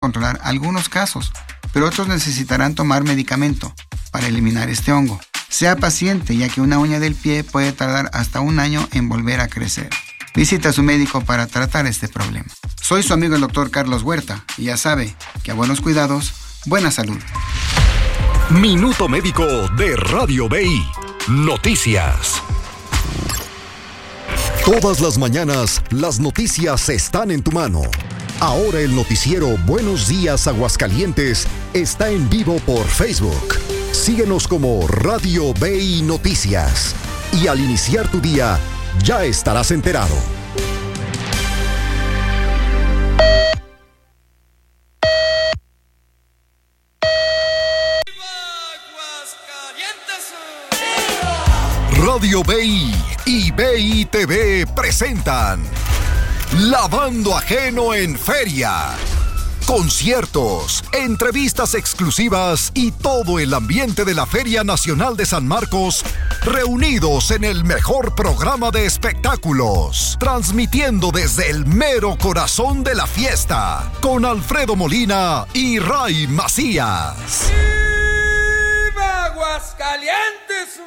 controlar algunos casos, pero otros necesitarán tomar medicamento para eliminar este hongo. Sea paciente, ya que una uña del pie puede tardar hasta 1 año en volver a crecer. Visita a su médico para tratar este problema. Soy su amigo el Dr. Carlos Huerta y ya sabe que a buenos cuidados, buena salud. Minuto Médico de Radio BI. Noticias. Todas las mañanas, las noticias están en tu mano. Ahora el noticiero Buenos Días Aguascalientes está en vivo por Facebook. Síguenos como Radio BI Noticias. Y al iniciar tu día, ya estarás enterado. Radio BI y BI TV presentan Lavando Ajeno en Feria. Conciertos, entrevistas exclusivas y todo el ambiente de la Feria Nacional de San Marcos reunidos en el mejor programa de espectáculos, transmitiendo desde el mero corazón de la fiesta, con Alfredo Molina y Ray Macías. ¡Viva Aguascalientes!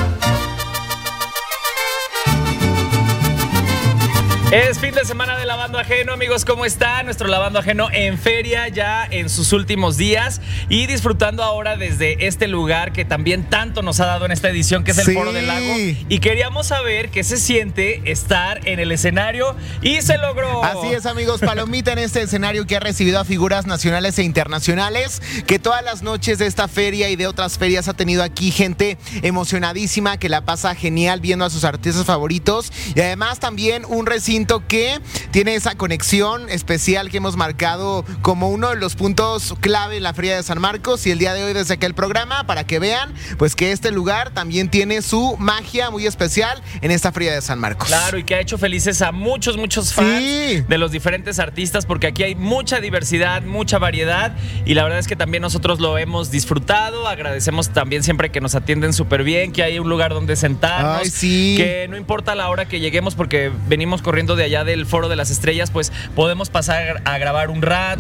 Es fin de semana de Lavando Ajeno, amigos, ¿cómo está? Nuestro Lavando Ajeno en feria ya en sus últimos días y disfrutando ahora desde este lugar que también tanto nos ha dado en esta edición, que es el Foro del Lago. Y queríamos saber qué se siente estar en el escenario y se logró. Así es, amigos, palomita en este escenario que ha recibido a figuras nacionales e internacionales, que todas las noches de esta feria y de otras ferias ha tenido aquí gente emocionadísima que la pasa genial viendo a sus artistas favoritos y además también un recinto que tiene esa conexión especial que hemos marcado como uno de los puntos clave en la Feria de San Marcos y el día de hoy desde aquel programa para que vean pues que este lugar también tiene su magia muy especial en esta Feria de San Marcos. Claro, y que ha hecho felices a muchos fans de los diferentes artistas porque aquí hay mucha diversidad, mucha variedad y la verdad es que también nosotros lo hemos disfrutado, agradecemos también siempre que nos atienden súper bien, que hay un lugar donde sentarnos, que no importa la hora que lleguemos porque venimos corriendo de allá del Foro de las Estrellas, pues podemos pasar a grabar un rato.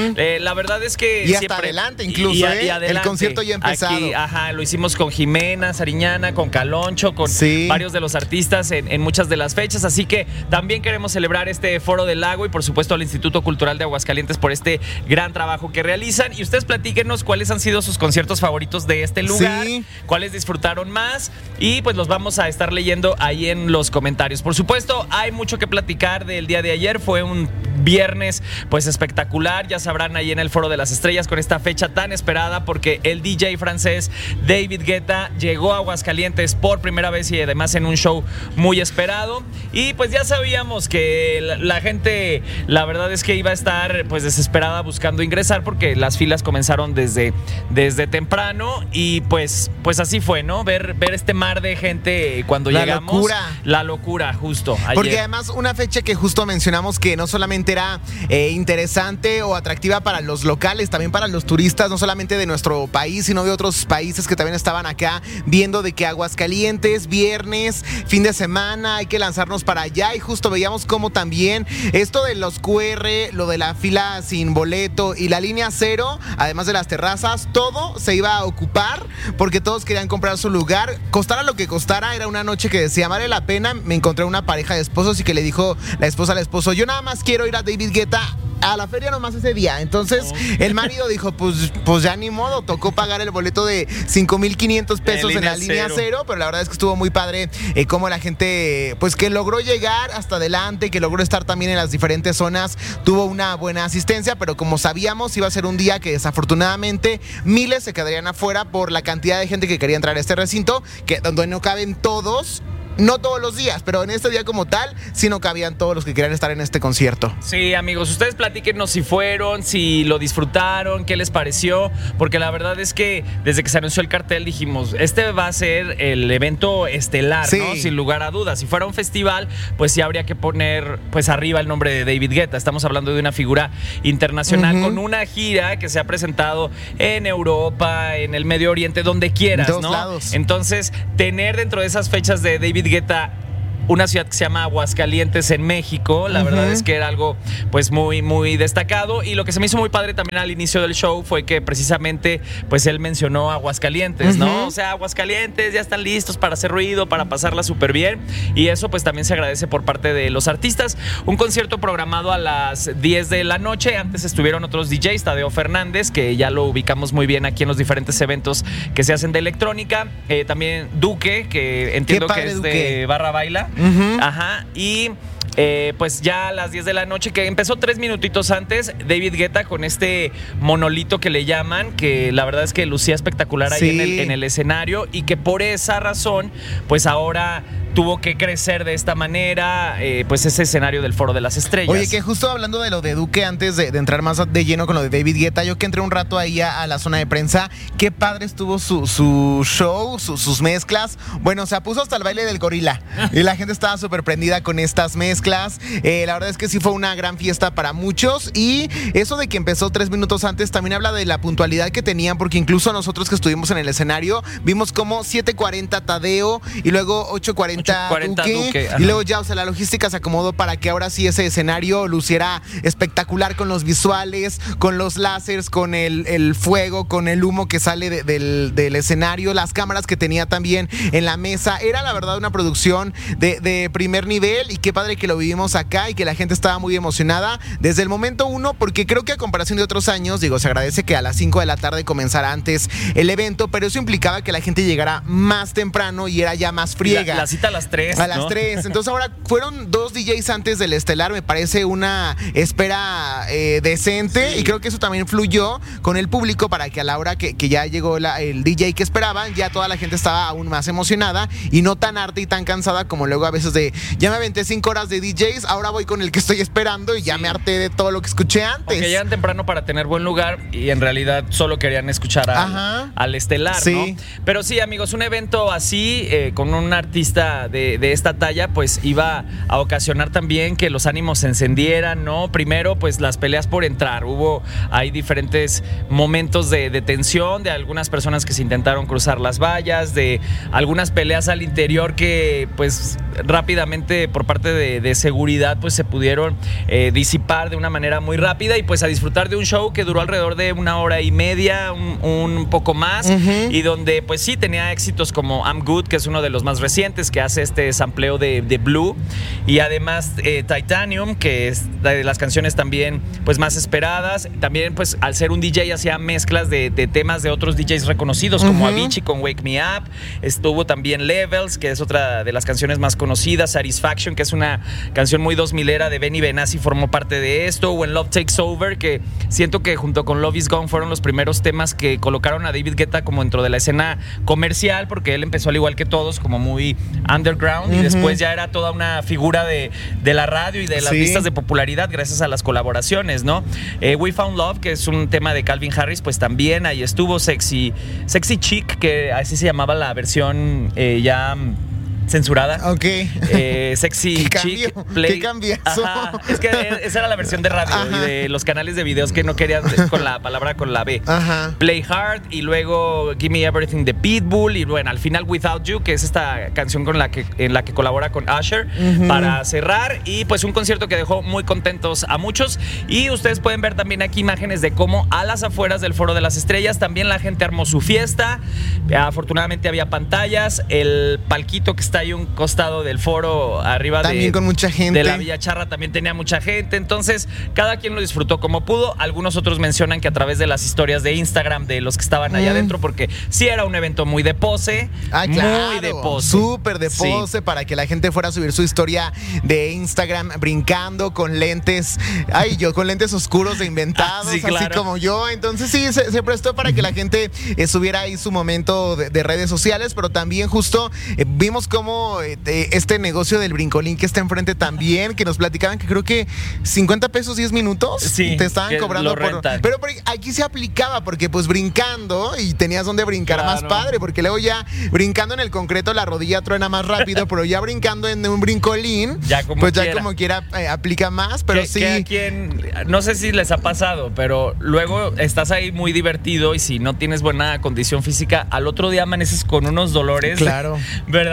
La verdad es que y hasta adelante incluso, y adelante. El concierto ya ha empezado. Aquí, lo hicimos con Jimena Sariñana, con Caloncho, con varios de los artistas en muchas de las fechas, así que también queremos celebrar este Foro del Lago y por supuesto al Instituto Cultural de Aguascalientes por este gran trabajo que realizan. Y ustedes platíquenos cuáles han sido sus conciertos favoritos de este lugar, cuáles disfrutaron más y pues los vamos a estar leyendo ahí en los comentarios. Por supuesto, hay mucho que platicar del día de ayer. Fue un viernes pues espectacular, ya sabrán, ahí en el Foro de las Estrellas con esta fecha tan esperada porque el DJ francés David Guetta llegó a Aguascalientes por primera vez y además en un show muy esperado y pues ya sabíamos que la gente, la verdad es que iba a estar pues desesperada buscando ingresar porque las filas comenzaron desde temprano y pues así fue, ¿no? Ver este mar de gente cuando llegamos. La locura, justo. Ayer. Porque además una fecha que justo mencionamos que no solamente era interesante o atractiva para los locales, también para los turistas, no solamente de nuestro país, sino de otros países que también estaban acá viendo de que Aguascalientes, viernes, fin de semana, hay que lanzarnos para allá y justo veíamos cómo también esto de los QR, lo de la fila sin boleto y la línea cero, además de las terrazas, todo se iba a ocupar porque todos querían comprar su lugar, costara lo que costara. Era una noche que decía, vale la pena. Me encontré una pareja de esposos y que le dijo la esposa al esposo, yo nada más quiero ir a David Guetta a la feria nomás ese día. Entonces el marido dijo, pues ya ni modo, tocó pagar el boleto de 5,500 pesos en la línea cero, pero la verdad es que estuvo muy padre cómo la gente, pues que logró llegar hasta adelante, que logró estar también en las diferentes zonas, tuvo una buena asistencia, pero como sabíamos iba a ser un día que desafortunadamente miles se quedarían afuera por la cantidad de gente que quería entrar a este recinto, que donde no caben todos. No todos los días, pero en este día como tal, sí no cabían todos los que querían estar en este concierto. Sí, amigos, ustedes platíquenos si fueron, si lo disfrutaron, qué les pareció, porque la verdad es que desde que se anunció el cartel dijimos, este va a ser el evento estelar, ¿no? Sin lugar a dudas. Si fuera un festival, pues sí habría que poner pues arriba el nombre de David Guetta. Estamos hablando de una figura internacional con una gira que se ha presentado en Europa, en el Medio Oriente, donde quieras, ¿no? Lados. Entonces, tener dentro de esas fechas de David Guetta una ciudad que se llama Aguascalientes en México. La verdad es que era algo pues muy, muy destacado. Y lo que se me hizo muy padre también al inicio del show fue que precisamente pues él mencionó Aguascalientes, ¿no? O sea, Aguascalientes ya están listos para hacer ruido, para pasarla súper bien. Y eso pues también se agradece por parte de los artistas. Un concierto programado a las 10 de la noche. Antes estuvieron otros DJs, Tadeo Fernández, que ya lo ubicamos muy bien aquí en los diferentes eventos que se hacen de electrónica. También Duque, que entiendo que es Duque, de Barra Baila. Ajá. Y pues ya a las 10 de la noche, que empezó 3 minutitos antes, David Guetta con este monolito que le llaman, que la verdad es que lucía espectacular ahí en el escenario, y que por esa razón pues ahora tuvo que crecer de esta manera, pues ese escenario del Foro de las Estrellas. Oye, que justo hablando de lo de Duque, antes de entrar más de lleno con lo de David Guetta, yo que entré un rato ahí a la zona de prensa, qué padre estuvo su show, sus mezclas. Bueno, se puso hasta el baile del gorila y la gente estaba súper prendida con estas mezclas. La verdad es que sí fue una gran fiesta para muchos, y eso de que empezó 3 minutos antes también habla de la puntualidad que tenían, porque incluso nosotros que estuvimos en el escenario vimos como 7:40 Tadeo y luego 8:40 Duque, y luego ya, o sea, la logística se acomodó para que ahora sí ese escenario luciera espectacular, con los visuales, con los láseres, con el fuego, con el humo que sale del escenario, las cámaras que tenía también en la mesa. Era la verdad una producción de primer nivel, y qué padre que lo vivimos acá y que la gente estaba muy emocionada desde el momento 1, porque creo que a comparación de otros años, digo, se agradece que a las 5 de la tarde comenzara antes el evento, pero eso implicaba que la gente llegara más temprano y era ya más friega. La cita a las 3. A las 3. Entonces ahora fueron 2 DJs antes del estelar, me parece una espera decente, y creo que eso también fluyó con el público para que a la hora que ya llegó el DJ que esperaban, ya toda la gente estaba aún más emocionada y no tan harta y tan cansada como luego a veces de ya me aventé 5 horas de DJs, ahora voy con el que estoy esperando y ya me harté de todo lo que escuché antes. Porque llegan temprano para tener buen lugar y en realidad solo querían escuchar al estelar, ¿no? Pero sí, amigos, un evento así, con un artista de esta talla, pues iba a ocasionar también que los ánimos se encendieran, ¿no? Primero, pues las peleas por entrar. Hay diferentes momentos de tensión, de algunas personas que se intentaron cruzar las vallas, de algunas peleas al interior que pues rápidamente por parte de seguridad pues se pudieron disipar de una manera muy rápida, y pues a disfrutar de un show que duró alrededor de 1 hora y media, un poco más, y donde pues sí tenía éxitos como I'm Good, que es uno de los más recientes, que hace este sampleo de Blue, y además Titanium, que es de las canciones también pues más esperadas. También pues al ser un DJ hacía mezclas de temas de otros DJs reconocidos, como Avicii con Wake Me Up. Estuvo también Levels, que es otra de las canciones más conocidas. Satisfaction, que es una canción muy 2000era de Benny Benassi, formó parte de esto. When Love Takes Over, que siento que junto con Love Is Gone fueron los primeros temas que colocaron a David Guetta como dentro de la escena comercial, porque él empezó al igual que todos como muy underground, y después ya era toda una figura de la radio y de las listas de popularidad gracias a las colaboraciones, ¿no? We Found Love, que es un tema de Calvin Harris, pues también ahí estuvo. Sexy Chick, que así se llamaba la versión ya censurada. Ok. Sexy Chick Play. ¿Qué cambió eso? Ajá. Es que esa era la versión de radio y de los canales de videos que no querían con la palabra con la B. Play Hard, y luego Give Me Everything de Pitbull, y bueno, al final Without You, que es esta canción en la que colabora con Usher, para cerrar. Y pues un concierto que dejó muy contentos a muchos, y ustedes pueden ver también aquí imágenes de cómo a las afueras del Foro de las Estrellas también la gente armó su fiesta. Afortunadamente había pantallas, el palquito que está ahí un costado del foro arriba también con mucha gente. De la Villa Charra también tenía mucha gente. Entonces cada quien lo disfrutó como pudo. Algunos otros mencionan que a través de las historias de Instagram de los que estaban allá adentro, porque sí era un evento muy de pose. Claro, muy de pose, súper de pose, para que la gente fuera a subir su historia de Instagram brincando con lentes, yo con lentes oscuros de inventados, así como yo. Entonces sí, se prestó para que la gente subiera ahí su momento de redes sociales, pero también justo vimos cómo este negocio del brincolín que está enfrente también, que nos platicaban que creo que 50 pesos 10 minutos te estaban cobrando pero aquí se aplicaba, porque pues brincando y tenías donde brincar más padre, porque luego ya brincando en el concreto la rodilla truena más rápido, pero ya brincando en un brincolín ya como quiera aplica más, pero sí. Que a quien, no sé si les ha pasado, pero luego estás ahí muy divertido, y si no tienes buena condición física, al otro día amaneces con unos dolores, claro, ¿verdad? De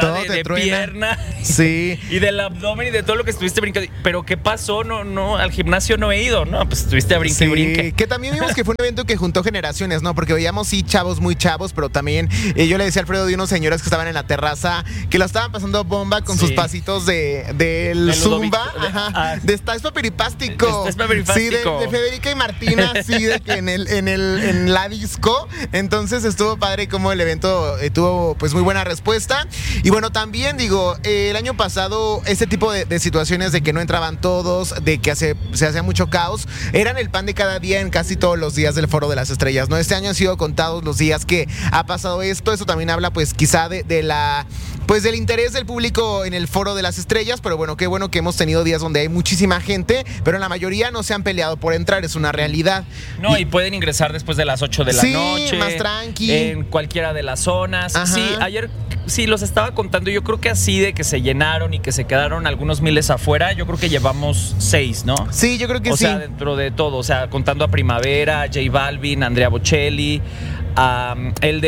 pierna. Sí. Y del abdomen y de todo lo que estuviste brincando. Pero ¿qué pasó? No, al gimnasio no he ido, ¿no? Pues estuviste a brinque y brinque. Que también vimos que fue un evento que juntó generaciones, ¿no? Porque veíamos, sí, chavos muy chavos, pero también yo le decía a Alfredo de unos señores que estaban en la terraza que lo estaban pasando bomba con sus pasitos del Zumba. Está espapiripástico. Sí, de Federica y Martina, sí, de que en la disco. Entonces estuvo padre como el evento tuvo pues muy buena respuesta. Y bueno, también digo, el año pasado este tipo de situaciones de que no entraban todos, de que se hacía mucho caos, eran el pan de cada día en casi todos los días del Foro de las Estrellas, ¿no? Este año han sido contados los días que ha pasado esto. Eso también habla pues quizá del interés del público en el Foro de las Estrellas, pero bueno, qué bueno que hemos tenido días donde hay muchísima gente, pero la mayoría no se han peleado por entrar, es una realidad. No, y pueden ingresar después de las 8 de la noche. Más tranqui. En cualquiera de las zonas. Ajá. Sí, ayer los estaba contando, yo creo que así de que se llenaron y que se quedaron algunos miles afuera, yo creo que llevamos 6, ¿no? Sí, yo creo que sí. O sea, dentro de todo, o sea, contando a Primavera, J Balvin, Andrea Bocelli, el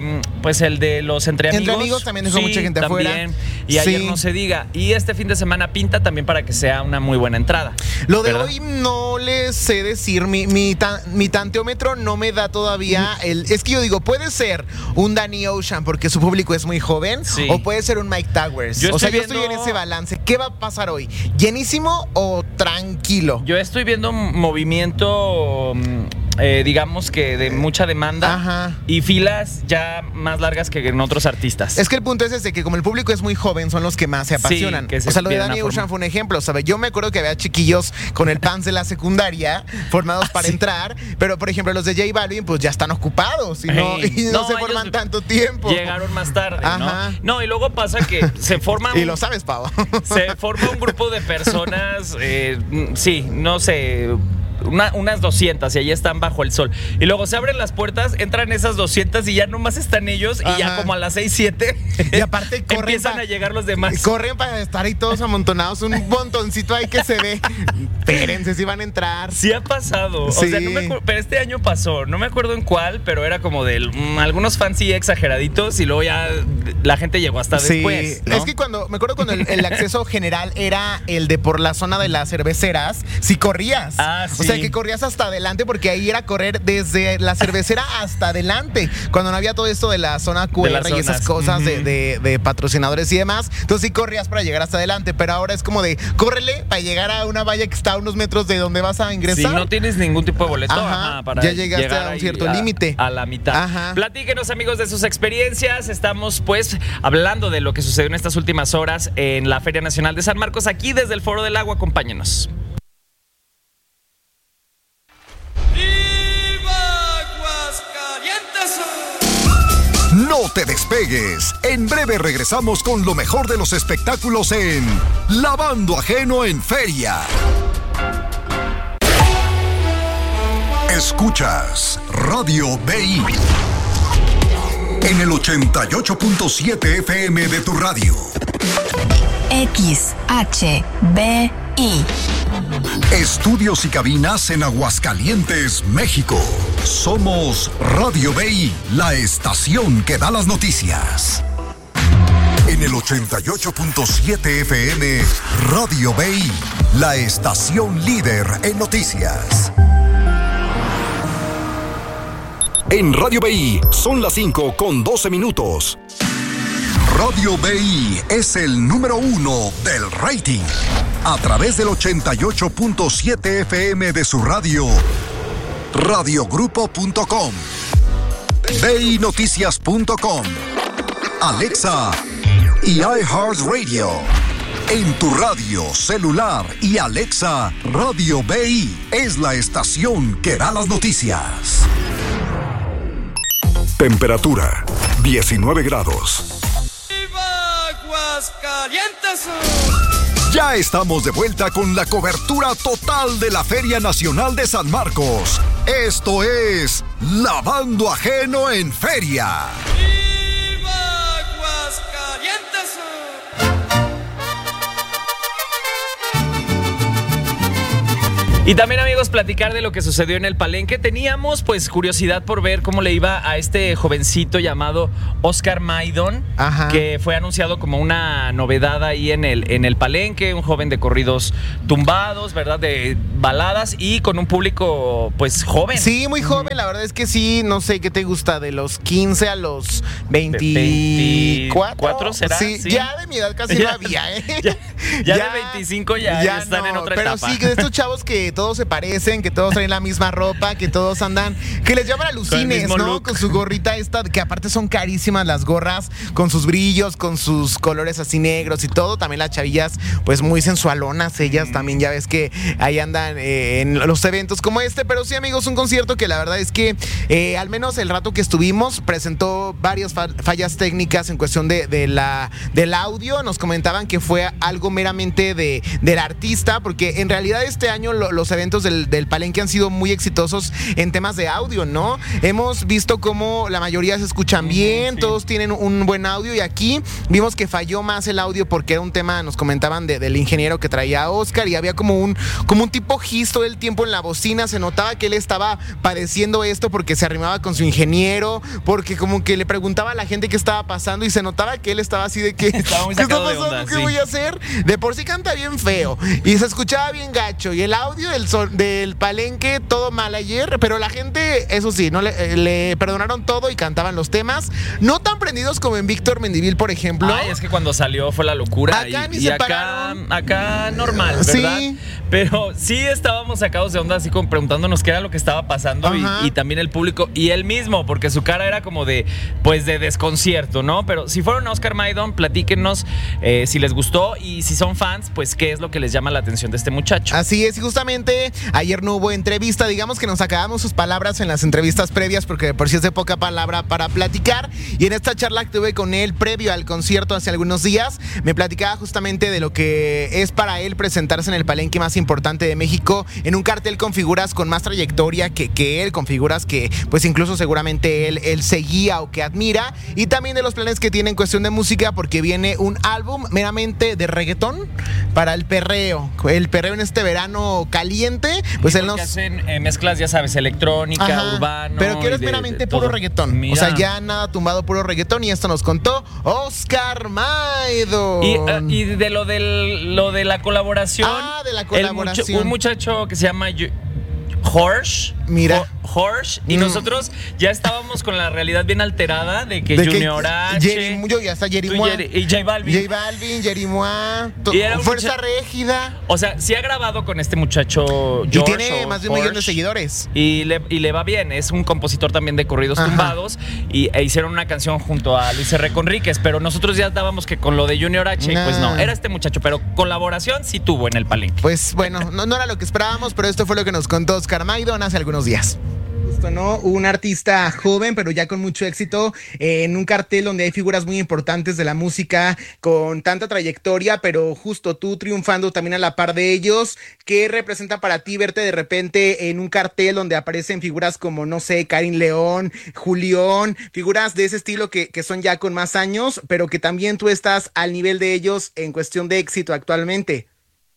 de los Entre Amigos también dejó mucha gente afuera. Y ayer no se diga. Y este fin de semana pinta también para que sea una muy buena entrada. Lo de hoy no les sé decir. Mi tanteómetro no me da todavía es que yo digo, puede ser un Danny Ocean porque su público es muy joven, o puede ser un Mike Towers. Yo estoy en ese balance. ¿Qué va a pasar hoy? ¿Llenísimo o tranquilo? Yo estoy viendo movimiento, digamos que de mucha demanda. Ajá. Y filas ya más largas que en otros artistas. Es que el punto es ese, que como el público es muy joven, son los que más se apasionan. Sí, o sea, lo de Danny Ocean fue un ejemplo, ¿sabes? Yo me acuerdo que había chiquillos con el pants de la secundaria formados para entrar, pero por ejemplo los de J Balvin pues ya están ocupados y no se forman tanto tiempo. Llegaron más tarde, ¿no? Y luego pasa que se forma y lo sabes, Pau. Se forma un grupo de personas, no sé, unas 200 y ahí están bajo el sol. Y luego se abren las puertas, entran esas 200 y ya nomás están ellos. Y ya como a las 6, 7 y aparte empiezan a llegar los demás. Corren para estar ahí todos amontonados, un montoncito ahí que se ve. Espérense si van a entrar. Sí ha pasado. Sí. O sea, pero este año pasó. No me acuerdo en cuál, pero era como de algunos fans sí exageraditos y luego ya la gente llegó hasta después, ¿no? Es que me acuerdo cuando el acceso general era el de por la zona de las cerveceras, si corrías. Sí. O sea, que corrías hasta adelante porque ahí era correr desde la cervecera hasta adelante. Cuando no había todo esto de la zona QR y esas cosas de patrocinadores y demás. Entonces sí corrías para llegar hasta adelante, pero ahora es como de córrele para llegar a una valla que está a unos metros de donde vas a ingresar. Si no tienes ningún tipo de boleto, para ya llegaste a un cierto límite. A la mitad. Ajá. Platíquenos, amigos, de sus experiencias. Estamos pues hablando de lo que sucedió en estas últimas horas en la Feria Nacional de San Marcos, aquí desde el Foro del Agua. Acompáñenos. No te despegues. En breve regresamos con lo mejor de los espectáculos en Lavando Ajeno en Feria. Escuchas Radio BI en el 88.7 FM de tu radio. XHBI. Estudios y cabinas en Aguascalientes, México. Somos Radio BI, la estación que da las noticias. En el 88.7 FM, Radio BI, la estación líder en noticias. En Radio BI son las 5:12. Radio BI es el número 1 del rating. A través del 88.7 FM de su radio, radiogrupo.com, BInoticias.com, Alexa y iHeartRadio. En tu radio, celular y Alexa, Radio BI es la estación que da las noticias. Temperatura, 19 grados. Ya estamos de vuelta con la cobertura total de la Feria Nacional de San Marcos. Esto es Lavando Ajeno en Feria. ¡Viva Aguascalientes! Y también, amigos, platicar de lo que sucedió en el Palenque. Teníamos pues curiosidad por ver cómo le iba a este jovencito llamado Oscar Maidon, que fue anunciado como una novedad ahí en el Palenque, un joven de corridos tumbados, ¿verdad? De baladas y con un público pues joven. Sí, muy joven, la verdad es que sí, no sé qué te gusta, de los 15 a los 24. ¿Será? Sí, sí, ya de mi edad casi no había, ¿eh? Ya de 25 ya están en otra etapa. Pero sí, de estos chavos que todos se parecen, que todos traen la misma ropa, que todos andan, que les llaman alucines, ¿no? Look. Con su gorrita esta, que aparte son carísimas las gorras, con sus brillos, con sus colores así negros y todo. También las chavillas, pues muy sensualonas ellas, también ya ves que ahí andan en los eventos como este. Pero sí, amigos, un concierto que la verdad es que al menos el rato que estuvimos presentó varias fallas técnicas en cuestión del audio. Nos comentaban que fue algo meramente del artista, porque en realidad este año los eventos del Palenque han sido muy exitosos en temas de audio, ¿no? Hemos visto cómo la mayoría se escuchan bien, sí. Todos tienen un buen audio, y aquí vimos que falló más el audio porque era un tema, nos comentaban, del ingeniero que traía Oscar, y había como un tipo hiss todo el tiempo en la bocina. Se notaba que él estaba padeciendo esto porque se arrimaba con su ingeniero, porque como que le preguntaba a la gente qué estaba pasando, y se notaba que él estaba así de que estaba muy ¿qué está sacado de pasando? onda, ¿Qué sí. voy a hacer? De por sí canta bien feo y se escuchaba bien gacho, y el audio del Palenque todo mal ayer, pero la gente, eso sí, no le perdonaron todo y cantaban los temas, no tan prendidos como en Víctor Mendivil, por ejemplo. Ay, es que cuando salió fue la locura. Acá ni y se acá, pararon. acá normal, ¿verdad? Sí. Pero sí estábamos sacados de onda, así como preguntándonos qué era lo que estaba pasando, y también el público y él mismo, porque su cara era como de desconcierto, ¿no? Pero si fueron a Oscar Maidon, platíquenos si les gustó, y si son fans, pues qué es lo que les llama la atención de este muchacho. Así es, y justamente ayer no hubo entrevista, digamos que nos acabamos sus palabras en las entrevistas previas, porque de por sí es de poca palabra para platicar, y en esta charla que tuve con él previo al concierto hace algunos días, me platicaba justamente de lo que es para él presentarse en el Palenque más importante de México, en un cartel con figuras con más trayectoria que él, con figuras que pues incluso seguramente él seguía o que admira, y también de los planes que tiene en cuestión de música, porque viene un álbum meramente de reggaetón para el perreo en este verano caliente, pues él nos hacen mezclas, ya sabes, electrónica, urbano, pero que eres meramente puro reggaetón. Mira. O sea, ya nada tumbado, puro reggaetón, y esto nos contó Oscar Maidon. Y de lo de la colaboración. De la colaboración. Un muchacho que se llama Horsh. Mira. Horsh. Y nosotros ya estábamos con la realidad bien alterada de que Junior H. Ya está Jerimois. Y J Balvin. Jerimois. Fuerza Régida. O sea, sí ha grabado con este muchacho George. Y tiene más de 1 millón de seguidores. Y le va bien. Es un compositor también de corridos tumbados. E hicieron una canción junto a Luis R. Conríquez. Pero nosotros ya dábamos que con lo de Junior H, pues no, era este muchacho. Pero colaboración sí tuvo en el Palenque. Pues bueno, no era lo que esperábamos, pero esto fue lo que nos contó Oscar Maidon hace algunos días. Justo, ¿no? Un artista joven, pero ya con mucho éxito, en un cartel donde hay figuras muy importantes de la música con tanta trayectoria, pero justo tú triunfando también a la par de ellos. ¿Qué representa para ti verte de repente en un cartel donde aparecen figuras como, no sé, Karin León, Julián, figuras de ese estilo que son ya con más años, pero que también tú estás al nivel de ellos en cuestión de éxito actualmente?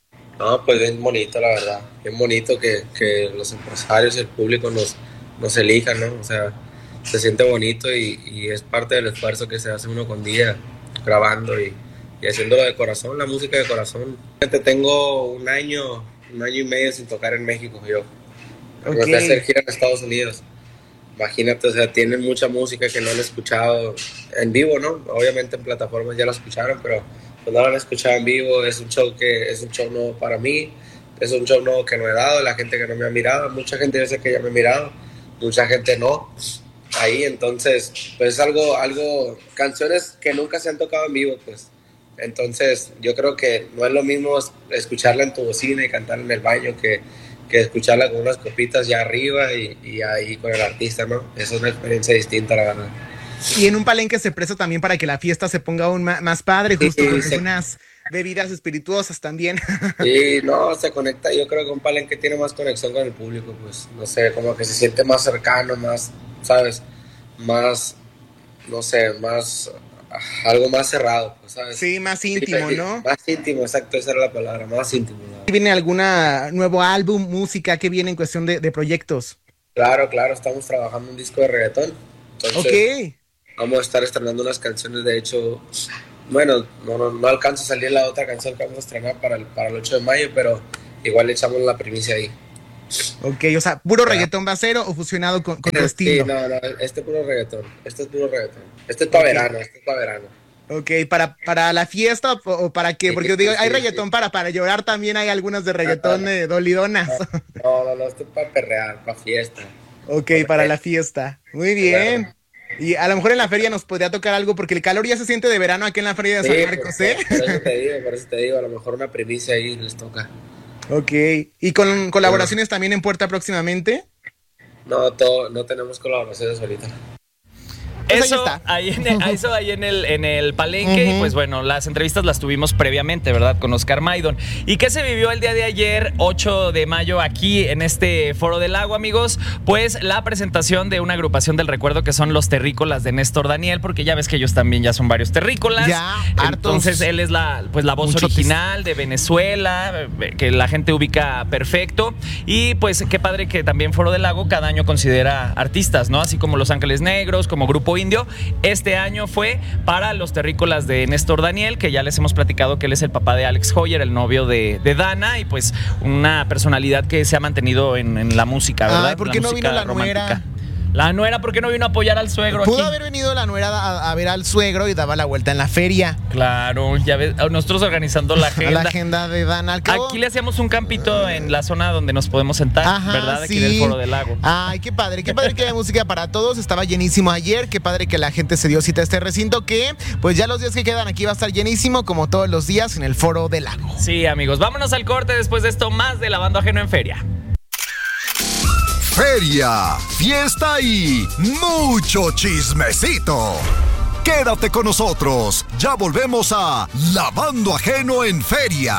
No, pues bien bonito, la verdad. Bien bonito que los empresarios y el público nos elijan, ¿no? O sea, se siente bonito y es parte del esfuerzo que se hace uno con día, grabando y haciéndolo de corazón, la música de corazón. Tengo un año y medio sin tocar en México, yo. Me fui a hacer gira en Estados Unidos. Imagínate, o sea, tienen mucha música que no han escuchado en vivo, ¿no? Obviamente en plataformas ya la escucharon, pero pues no la han escuchado en vivo. Es un show nuevo para mí, es un show nuevo que no he dado, la gente que no me ha mirado, mucha gente yo sé que ya me ha mirado, mucha gente no, ahí, entonces, pues es algo, canciones que nunca se han tocado en vivo, pues, entonces, yo creo que no es lo mismo escucharla en tu bocina y cantarla en el baño que escucharla con unas copitas ya arriba y ahí con el artista, ¿no? Eso es una experiencia distinta, la verdad. Y en un Palenque se presta también para que la fiesta se ponga aún más padre, justo con unas bebidas espirituosas también. Sí, no, se conecta. Yo creo que un Palenque tiene más conexión con el público, pues, no sé, como que se siente más cercano, más, ¿sabes? Más, no sé, más, algo más cerrado, pues, ¿sabes? Sí, más íntimo, ¿no? Más íntimo, exacto, esa era la palabra, más íntimo, ¿no? ¿Viene alguna nuevo álbum, música? ¿Qué viene en cuestión de proyectos? Claro, estamos trabajando un disco de reggaetón. Entonces, vamos a estar estrenando unas canciones, de hecho, bueno, no alcanza a salir la otra canción que vamos a estrenar para el 8 de mayo, pero igual le echamos la primicia ahí. Ok, o sea, ¿puro reggaetón va a ser o fusionado con tu estilo? Sí, no, este es puro reggaetón. Este es para verano, Ok, ¿para la fiesta o para qué? Porque digo, hay reggaetón para llorar también, hay algunas de reggaetón dolidonas. No, esto es para perrear, para fiesta. Ok, para la fiesta. Muy bien. Claro. Y a lo mejor en la feria nos podría tocar algo, porque el calor ya se siente de verano aquí en la feria de San Marcos, ¿eh? Por eso te digo, a lo mejor una primicia ahí les toca. Ok, ¿y con colaboraciones también en puerta próximamente? No tenemos colaboraciones ahorita. Pues eso ahí en el Palenque. Y pues bueno, las entrevistas las tuvimos previamente, ¿verdad? Con Oscar Maidon. ¿Y qué se vivió el día de ayer, 8 de mayo, aquí en este Foro del Agua, amigos? Pues la presentación de una agrupación del recuerdo que son los Terrícolas de Néstor Daniel, porque ya ves que ellos también ya son varios terrícolas. Ya, entonces él es la voz original de Venezuela, que la gente ubica perfecto. Y pues qué padre que también Foro del Lago cada año considera artistas, ¿no? Así como Los Ángeles Negros, como Grupo Indio. Este año fue para los terrícolas de Néstor Daniel, que ya les hemos platicado que él es el papá de Alex Hoyer, el novio de Dana, y pues una personalidad que se ha mantenido en la música, ¿verdad? ¿Por qué no vino la nuera? La nuera, ¿por qué no vino a apoyar al suegro? Pudo aquí haber venido la nuera a ver al suegro y daba la vuelta en la feria. Claro, ya ves, nosotros organizando la agenda. La agenda de Dana. Aquí le hacíamos un campito en la zona donde nos podemos sentar, ¿verdad? Aquí del Foro del Lago. Ay, qué padre que haya música para todos. Estaba llenísimo ayer, qué padre que la gente se dio cita a este recinto, que pues ya los días que quedan aquí va a estar llenísimo, como todos los días en el Foro del Lago. Sí, amigos, vámonos al corte después de esto, más de Lavando Ajeno en Feria. Feria, fiesta y mucho chismecito. Quédate con nosotros, ya volvemos a Lavando Ajeno en Feria.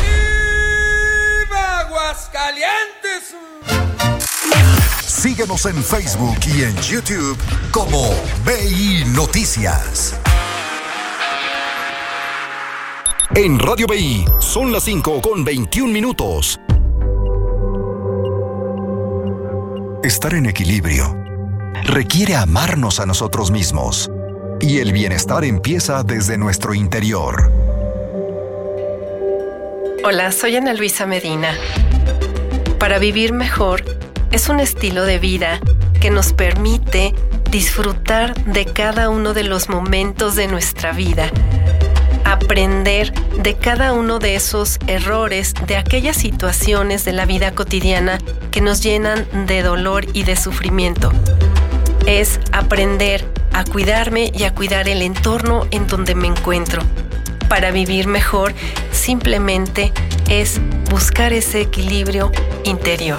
¡Viva Aguascalientes! Síguenos en Facebook y en YouTube como BI Noticias. En Radio BI son las 5:21. Estar en equilibrio requiere amarnos a nosotros mismos, y el bienestar empieza desde nuestro interior. Hola, soy Ana Luisa Medina. Para vivir mejor es un estilo de vida que nos permite disfrutar de cada uno de los momentos de nuestra vida, aprender de cada uno de esos errores, de aquellas situaciones de la vida cotidiana que nos llenan de dolor y de sufrimiento. Es aprender a cuidarme y a cuidar el entorno en donde me encuentro. Para vivir mejor, simplemente es buscar ese equilibrio interior.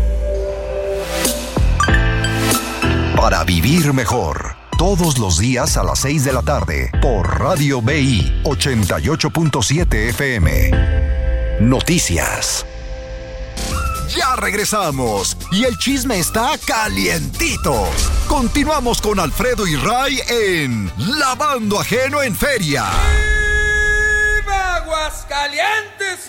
Para vivir mejor, todos los días a las 6 de la tarde, por Radio BI 88.7 FM. Noticias. Ya regresamos y el chisme está calientito. Continuamos con Alfredo y Ray en Lavando Ajeno en Feria. ¡Viva Aguascalientes!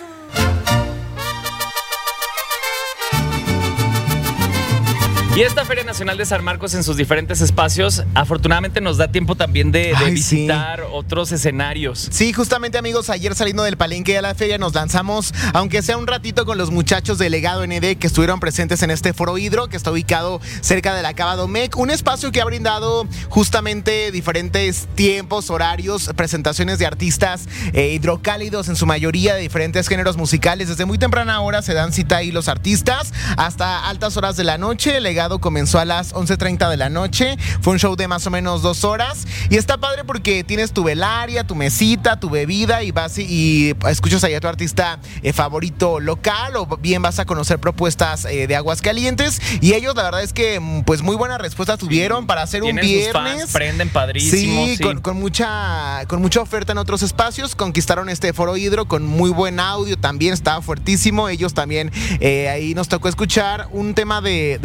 Y esta Feria Nacional de San Marcos en sus diferentes espacios, afortunadamente nos da tiempo también de visitar otros escenarios. Sí, justamente, amigos, ayer saliendo del Palenque a la feria nos lanzamos, aunque sea un ratito, con los muchachos de Legado ND que estuvieron presentes en este Foro Hidro, que está ubicado cerca de la Cava Domecq, un espacio que ha brindado justamente diferentes tiempos, horarios, presentaciones de artistas hidrocálidos, en su mayoría de diferentes géneros musicales. Desde muy temprana hora se dan cita ahí los artistas hasta altas horas de la noche. Legado comenzó a las 11:30 de la noche. Fue un show de más o menos 2 horas. Y está padre porque tienes tu velaria, tu mesita, tu bebida, y vas y escuchas ahí a tu artista favorito local, o bien vas a conocer propuestas de Aguascalientes. Y ellos, la verdad es que pues muy buena respuesta tuvieron para hacer un viernes. Sus fans, prenden padrísimo. Sí. Con mucha oferta en otros espacios. Conquistaron este Foro Hidro con muy buen audio. También estaba fuertísimo. Ellos también ahí nos tocó escuchar un tema de La Arrolladora,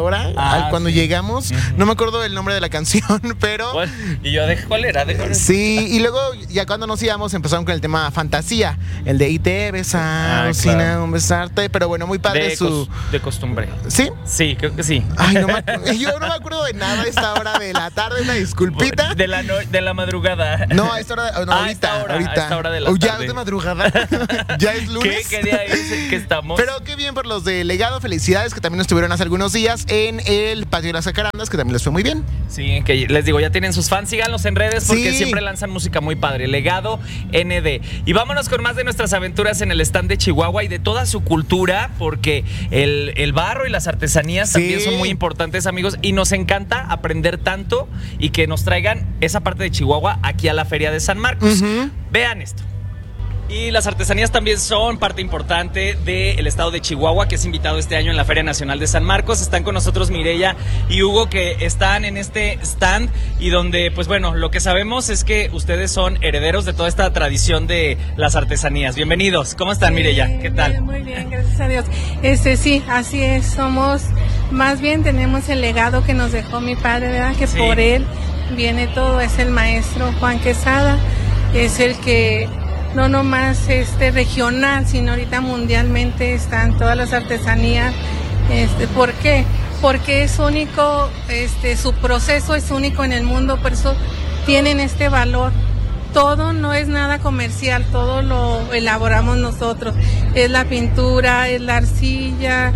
lavadora cuando llegamos. No me acuerdo el nombre de la canción, pero... Bueno, y yo, ¿cuál era? Sí, y luego ya cuando nos íbamos empezaron con el tema fantasía, el de y te besaron sin aún besarte, pero bueno, muy padre de costumbre. ¿Sí? Sí, creo que sí. Ay, yo no me acuerdo de nada a esta hora de la tarde, una disculpita. De la madrugada. No, a esta hora, ahorita. A esta hora de la tarde. Ya es de madrugada, ya es lunes. ¿Qué día es que estamos? Pero qué bien por los de Legado, felicidades, que también estuvieron hace algunos días en el Patio de las Jacarandas, que también les fue muy bien. Sí, que les digo, ya tienen sus fans, síganlos en redes porque siempre lanzan música muy padre. Legado ND. Y vámonos con más de nuestras aventuras en el stand de Chihuahua y de toda su cultura, porque el barro y las artesanías también son muy importantes, amigos, y nos encanta aprender tanto y que nos traigan esa parte de Chihuahua aquí a la Feria de San Marcos. Vean esto. Y las artesanías también son parte importante del estado de Chihuahua, que es invitado este año en la Feria Nacional de San Marcos. Están con nosotros Mireya y Hugo, que están en este stand y donde, pues bueno, lo que sabemos es que ustedes son herederos de toda esta tradición de las artesanías. Bienvenidos. ¿Cómo están, Mireya? ¿Qué tal? Muy bien, gracias a Dios. Sí, así es. Somos, más bien tenemos el legado que nos dejó mi padre, ¿verdad? Que por él viene todo. Es el maestro Juan Quesada. Es el que... no nomás regional, sino ahorita mundialmente están todas las artesanías. ¿Por qué? Porque es único, su proceso es único en el mundo, por eso tienen este valor. Todo no es nada comercial, todo lo elaboramos nosotros. Es la pintura, es la arcilla,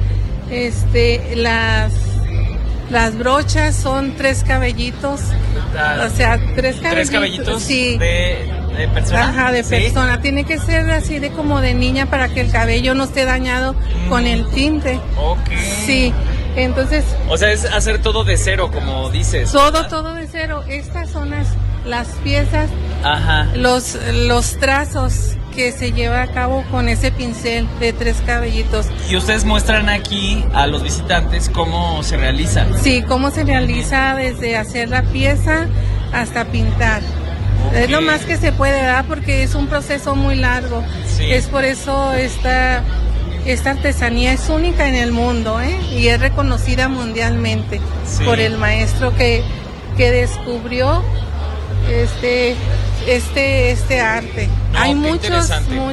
las brochas son 3 cabellitos. O sea, 3 cabellitos. 3 cabellitos, sí. ¿De persona? Ajá, de persona. Tiene que ser así de como de niña para que el cabello no esté dañado con el tinte. Ok. Sí, entonces... O sea, es hacer todo de cero, como dices. Todo de cero. Estas son las piezas, los trazos que se lleva a cabo con ese pincel de 3 cabellitos. Y ustedes muestran aquí a los visitantes cómo se realiza. Sí, cómo se realiza desde hacer la pieza hasta pintar. Es lo más que se puede dar porque es un proceso muy largo. Es por eso esta artesanía es única en el mundo, y es reconocida mundialmente por el maestro que descubrió este arte. Hay muchos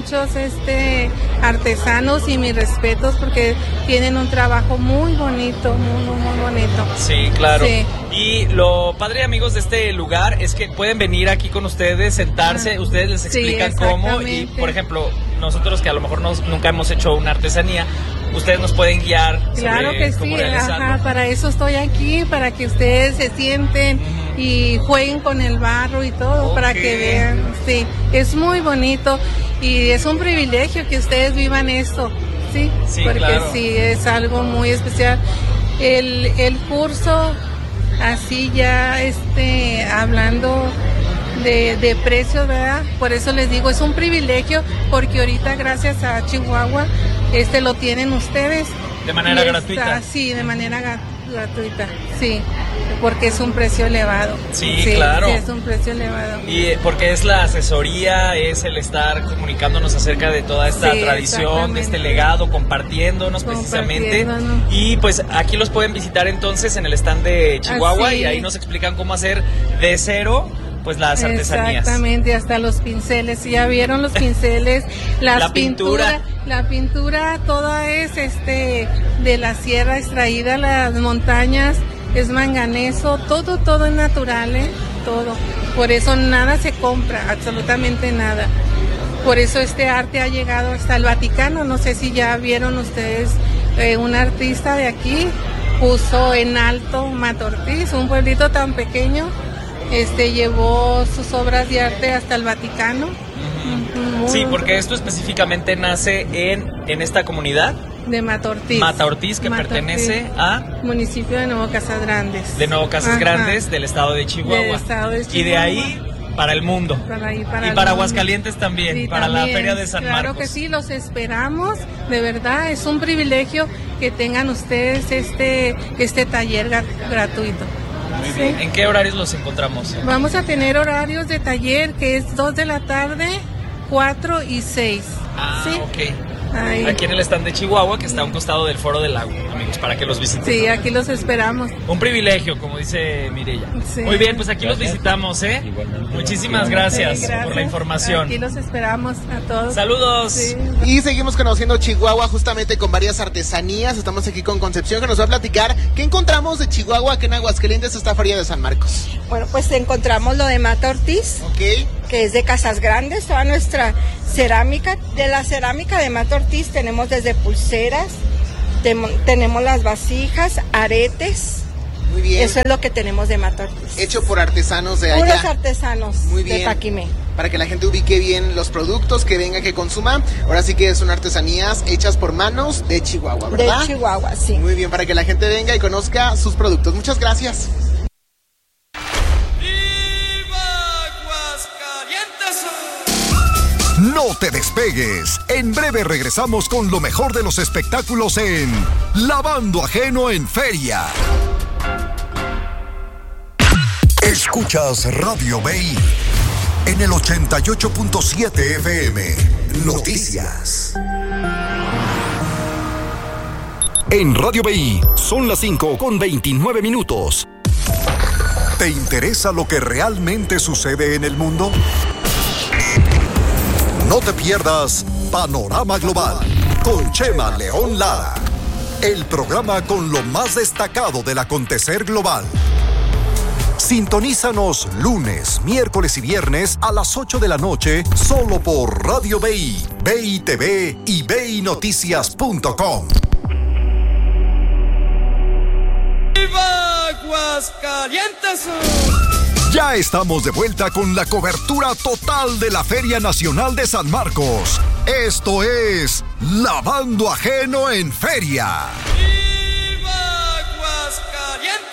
artesanos y mis respetos porque tienen un trabajo muy bonito, muy bonito. Sí, claro. Sí. Y lo padre, amigos, de este lugar es que pueden venir aquí con ustedes, sentarse, ustedes les explican cómo, y por ejemplo, nosotros que a lo mejor nunca hemos hecho una artesanía, ustedes nos pueden guiar sobre cómo realizarlo. Para eso estoy aquí, para que ustedes se sienten y jueguen con el barro y todo, para que vean. Sí, es muy bonito y es un privilegio que ustedes vivan esto, porque es algo muy especial. El curso, así ya hablando de precios, ¿verdad? Por eso les digo, es un privilegio, porque ahorita gracias a Chihuahua lo tienen ustedes. ¿De manera gratuita? Sí, de manera gratuita, sí, porque es un precio elevado. Sí, claro. Sí, es un precio elevado. Y porque es la asesoría, es el estar comunicándonos acerca de toda esta tradición, de este legado, compartiéndonos precisamente. Y pues aquí los pueden visitar entonces en el stand de Chihuahua y ahí nos explican cómo hacer de cero pues las artesanías. Exactamente, hasta los pinceles. Ya vieron los pinceles, la pintura toda es de la sierra extraída, las montañas, es manganeso, todo es natural, todo. Por eso nada se compra, absolutamente nada. Por eso este arte ha llegado hasta el Vaticano. No sé si ya vieron ustedes, un artista de aquí puso en alto Mata Ortiz, un pueblito tan pequeño. Llevó sus obras de arte hasta el Vaticano. Sí, porque esto específicamente nace en esta comunidad de Mata Ortiz. Mata Ortiz, que pertenece a municipio de Nuevo Casas Grandes. De Nuevo Casas Grandes, del estado de Chihuahua. Y de ahí para el mundo. Para Aguascalientes también, sí, para la Feria de San Marcos. Claro que sí, los esperamos. De verdad, es un privilegio que tengan ustedes este taller gratuito. Muy bien. ¿En qué horarios los encontramos? Vamos a tener horarios de taller que es 2 de la tarde, 4 y 6. Ok. Ay. Aquí en el stand de Chihuahua, que está a un costado del Foro del Lago, amigos, para que los visiten. Sí, aquí los esperamos. Un privilegio, como dice Mireya. Sí. Muy bien, pues aquí los visitamos, ¿eh? Muchísimas gracias, Sí, por la información. Aquí los esperamos a todos. Saludos. Sí. Y seguimos conociendo Chihuahua justamente con varias artesanías. Estamos aquí con Concepción, que nos va a platicar qué encontramos de Chihuahua aquí en Aguascalientes, esta feria de San Marcos. Bueno, pues encontramos lo de Mata Ortiz, Ok. que es de Casas Grandes, toda nuestra cerámica. De la cerámica de Mata Ortiz tenemos desde pulseras, tenemos las vasijas, aretes. Muy bien. Eso es lo que tenemos de Mata Ortiz. Hecho por artesanos de allá. Puros artesanos Muy bien. de Paquimé. Para que la gente ubique bien los productos, que venga, que consuma. Ahora sí que son artesanías hechas por manos de Chihuahua, ¿verdad? De Chihuahua, sí. Muy bien, para que la gente venga y conozca sus productos. Muchas gracias. ¡Viva Aguascalientes! No te despegues. En breve regresamos con lo mejor de los espectáculos en Lavando Ajeno en Feria. Escuchas Radio BI en el 88.7 FM. Noticias. En Radio BI son las 5:29. ¿Te interesa lo que realmente sucede en el mundo? No te pierdas Panorama Global con Chema León Lara, el programa con lo más destacado del acontecer global. Sintonízanos lunes, miércoles y viernes a las 8 de la noche solo por Radio BI, BI TV y BINoticias.com. ¡Viva Aguascalientes! Ya estamos de vuelta con la cobertura total de la Feria Nacional de San Marcos. Esto es Lavando Ajeno en Feria. ¡Viva Aguascalientes!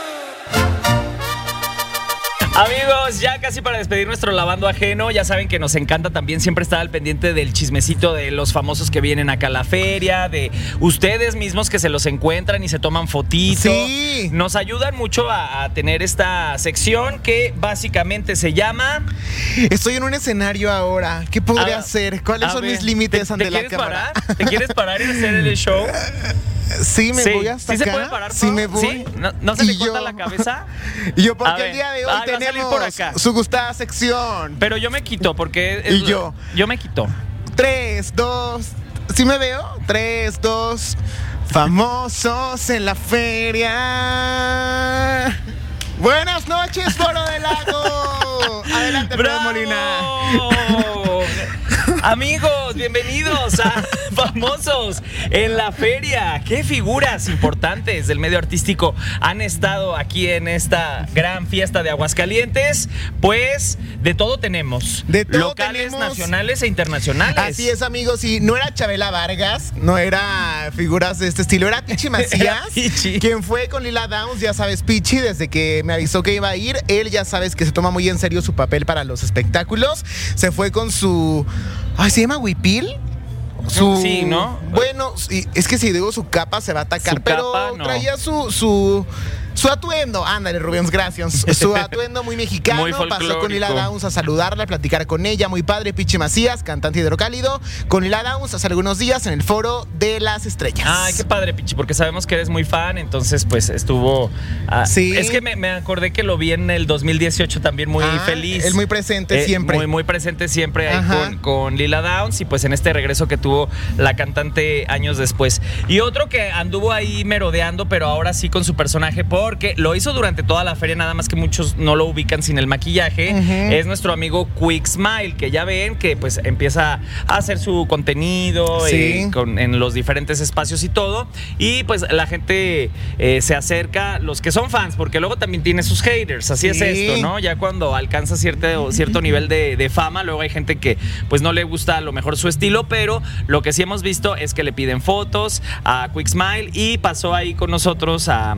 Amigos, ya casi para despedir nuestro Lavando Ajeno, ya saben que nos encanta también siempre estar al pendiente del chismecito de los famosos que vienen acá a la feria, de ustedes mismos que se los encuentran y se toman fotitos. Sí. Nos ayudan mucho a tener esta sección que básicamente se llama... Estoy en un escenario ahora. ¿Qué podría A- hacer? ¿Cuáles a son ver, mis límites ante la quieres cámara? parar? ¿Te quieres parar y hacer el show? Sí, me voy hasta ¿Sí acá. se puede parar todo? Sí, me voy. ¿Sí? ¿No se le Y corta yo- la cabeza? Y yo, A porque ver, el día de hoy va a salir por acá. tenemos su gustada sección. Pero yo me quito porque... Y yo. Yo me quito. 3, 2. ¿Sí me veo? 3, 2. Famosos en la feria. Buenas noches, Foro del Lago. Adelante, Fred Molina. Amigos, bienvenidos a Famosos en la Feria. ¿Qué figuras importantes del medio artístico han estado aquí en esta gran fiesta de Aguascalientes? Pues de todo tenemos. De todo locales, tenemos. nacionales e internacionales. Así es, amigos, y no era Chabela Vargas, no era figuras de este estilo, era Pichi Macías, Era Pichi. quien fue con Lila Downs, ya sabes, Pichi, desde que me avisó que iba a ir, él ya sabes que se toma muy en serio su papel para los espectáculos, se fue con su... Ay, ¿se llama Huipil? Sí, ¿no? Bueno, es que si digo su capa se va a atacar, Su pero capa, no. traía su atuendo, ándale, Rubens, gracias. Su atuendo muy mexicano, Muy pasó con folclórico. Lila Downs a saludarla, a platicar con ella, muy padre, Pichi Macías, cantante hidrocálido, con Lila Downs hace algunos días en el Foro de las Estrellas. Ay, qué padre, Pichi, porque sabemos que eres muy fan, entonces pues estuvo... Sí. Es que me acordé que lo vi en el 2018 también muy feliz. Él muy presente siempre. Muy presente siempre ahí Ajá. con Lila Downs y pues en este regreso que tuvo la cantante años después. Y otro que anduvo ahí merodeando, pero ahora sí con su personaje, porque lo hizo durante toda la feria, nada más que muchos no lo ubican sin el maquillaje, es nuestro amigo Quick Smile, que ya ven que pues empieza a hacer su contenido Sí. en los diferentes espacios y todo, y pues la gente se acerca, los que son fans, porque luego también tiene sus haters, así es Sí. esto, ¿no? Ya cuando alcanza cierto nivel de fama, luego hay gente que pues no le gusta a lo mejor su estilo, pero lo que sí hemos visto es que le piden fotos a Quick Smile y pasó ahí con nosotros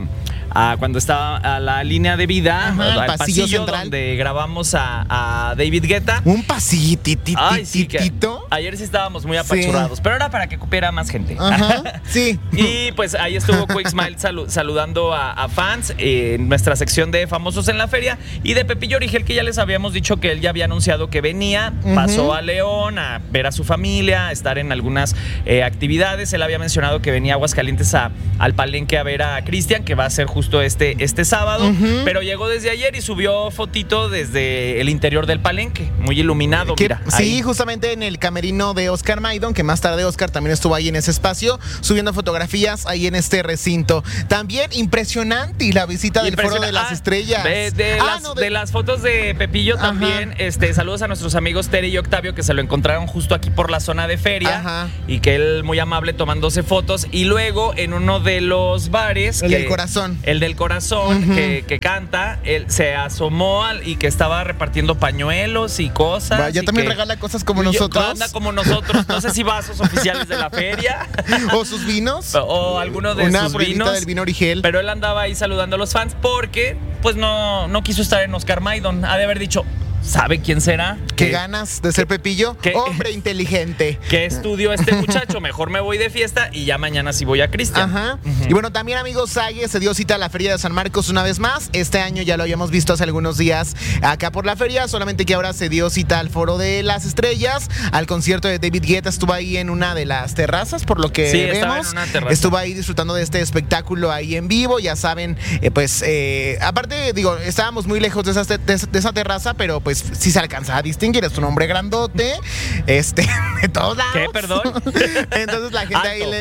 cuando estaba a la línea de vida, Ajá, al pasillo central, donde grabamos a David Guetta. Un pasillitito. Ayer sí estábamos muy apachurrados, pero era para que cupiera más gente. Ajá, sí. Y pues ahí estuvo Quick Smile saludando a fans en nuestra sección de famosos en la feria. Y de Pepillo Origel, que ya les habíamos dicho que él ya había anunciado que venía, pasó a León a ver a su familia, a estar en algunas actividades. Él había mencionado que venía a Aguascalientes al Palenque a ver a Cristian, que va a ser justo este sábado, pero llegó desde ayer y subió fotito desde el interior del Palenque, muy iluminado, mira. Sí, ahí. justamente en el camerino de Oscar Maidon, que más tarde Oscar también estuvo ahí en ese espacio, subiendo fotografías ahí en este recinto. También impresionante la visita del Foro de las Estrellas. De las fotos de Pepillo también, saludos a nuestros amigos Tere y Octavio, que se lo encontraron justo aquí por la zona de feria, y que él muy amable tomándose fotos. Y luego en uno de los bares, el del corazón, que canta, él se asomó y que estaba repartiendo pañuelos y cosas. Ya también regala cosas como nosotros. Anda como nosotros, no sé si vasos oficiales de la feria o sus vinos o alguno de sus vinos del vino Origel. Pero él andaba ahí saludando a los fans porque pues no quiso estar en Oscar Maidon. Ha de haber dicho, ¿sabe quién será? ¿Qué ganas de ser Pepillo? Hombre inteligente. ¿Qué estudió este muchacho? Mejor me voy de fiesta y ya mañana sí voy a Cristian. Y bueno, también, amigos, Sague se dio cita a la Feria de San Marcos una vez más. Este año ya lo habíamos visto hace algunos días acá por la feria, solamente que ahora se dio cita al Foro de las Estrellas, al concierto de David Guetta. Estuvo ahí en una de las terrazas, por lo que vemos. Estuvo ahí disfrutando de este espectáculo ahí en vivo. Ya saben, aparte, digo, estábamos muy lejos de esa terraza, pero pues sí se alcanza a distinguir. Es un hombre grandote, de todos lados. ¿Qué? Perdón. Entonces la gente ahí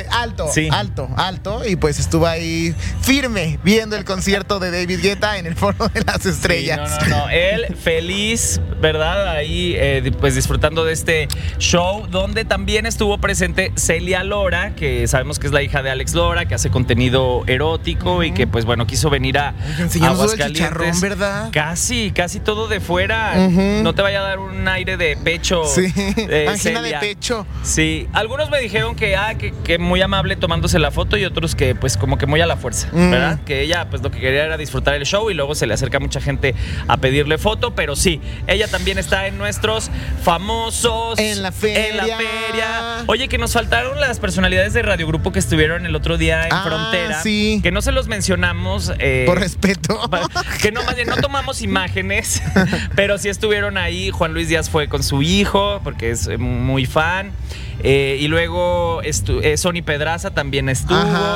alto, y pues estuvo ahí firme viendo el concierto de David Guetta en el Foro de las Estrellas. Sí, no. Él feliz, ¿verdad? Ahí pues disfrutando de este show, donde también estuvo presente Celia Lora, que sabemos que es la hija de Alex Lora, que hace contenido erótico y que pues bueno, quiso venir a Aguascalientes. El chicharrón, ¿verdad? Casi todo de fuera. No te vaya a dar un aire de pecho. Sí, angina de pecho. Sí, algunos me dijeron que muy amable tomándose la foto y otros que pues como que muy a la fuerza, ¿verdad? Que ella pues lo que quería era disfrutar el show y luego se le acerca mucha gente a pedirle foto, pero sí, ella también está en nuestros famosos. En la feria. Oye, que nos faltaron las personalidades de Radio Grupo que estuvieron el otro día en Frontera. Sí. Que no se los mencionamos. Por respeto. Que no, más bien no tomamos imágenes, pero sí estuvieron ahí. Juan Luis Díaz fue con su hijo porque es muy fan. Y luego Sony Pedraza también estuvo.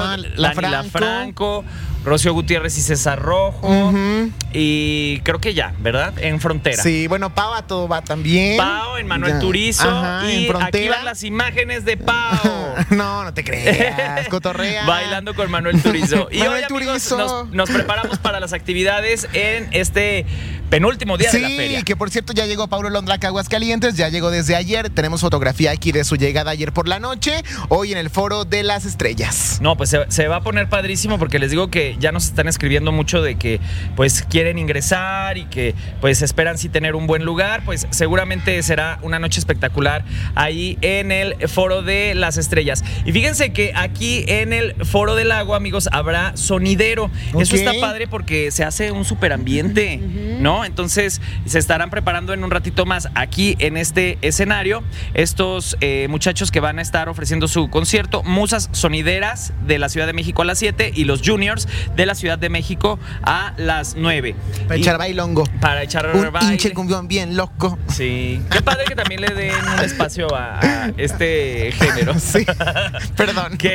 La Franco, Rocío Gutiérrez y César Rojo. Y creo que ya, ¿verdad? En Frontera. Sí, bueno, Pau a todo va también. Pau en Manuel Turizo. Y en aquí van las imágenes de Pau. No te creas, cotorrea. Bailando con Manuel Turizo. Y Manuel hoy, amigos, Turizo. nos preparamos para las actividades en este penúltimo día de la feria. Sí, que por cierto ya llegó Paulo Londra a Aguascalientes, ya llegó desde ayer. Tenemos fotografía aquí de su llegada ayer por la noche, hoy en el Foro de las Estrellas. No, pues se va a poner padrísimo porque les digo que ya nos están escribiendo mucho de que pues quieren ingresar y que pues esperan sí tener un buen lugar. Pues seguramente será una noche espectacular ahí en el Foro de las Estrellas. Y fíjense que aquí en el Foro del Agua, amigos, habrá sonidero. Eso está padre porque se hace un super ambiente, ¿no? Entonces se estarán preparando en un ratito más aquí en este escenario estos muchachos que van a estar ofreciendo su concierto, Musas Sonideras de la Ciudad de México a las 7 y los Juniors de la Ciudad de México a las 9. Para echar bailongo. Para echar un baile. hinche cumbión bien loco. Sí. Qué padre que también le den un espacio a este género. Sí. Perdón. ¿Qué?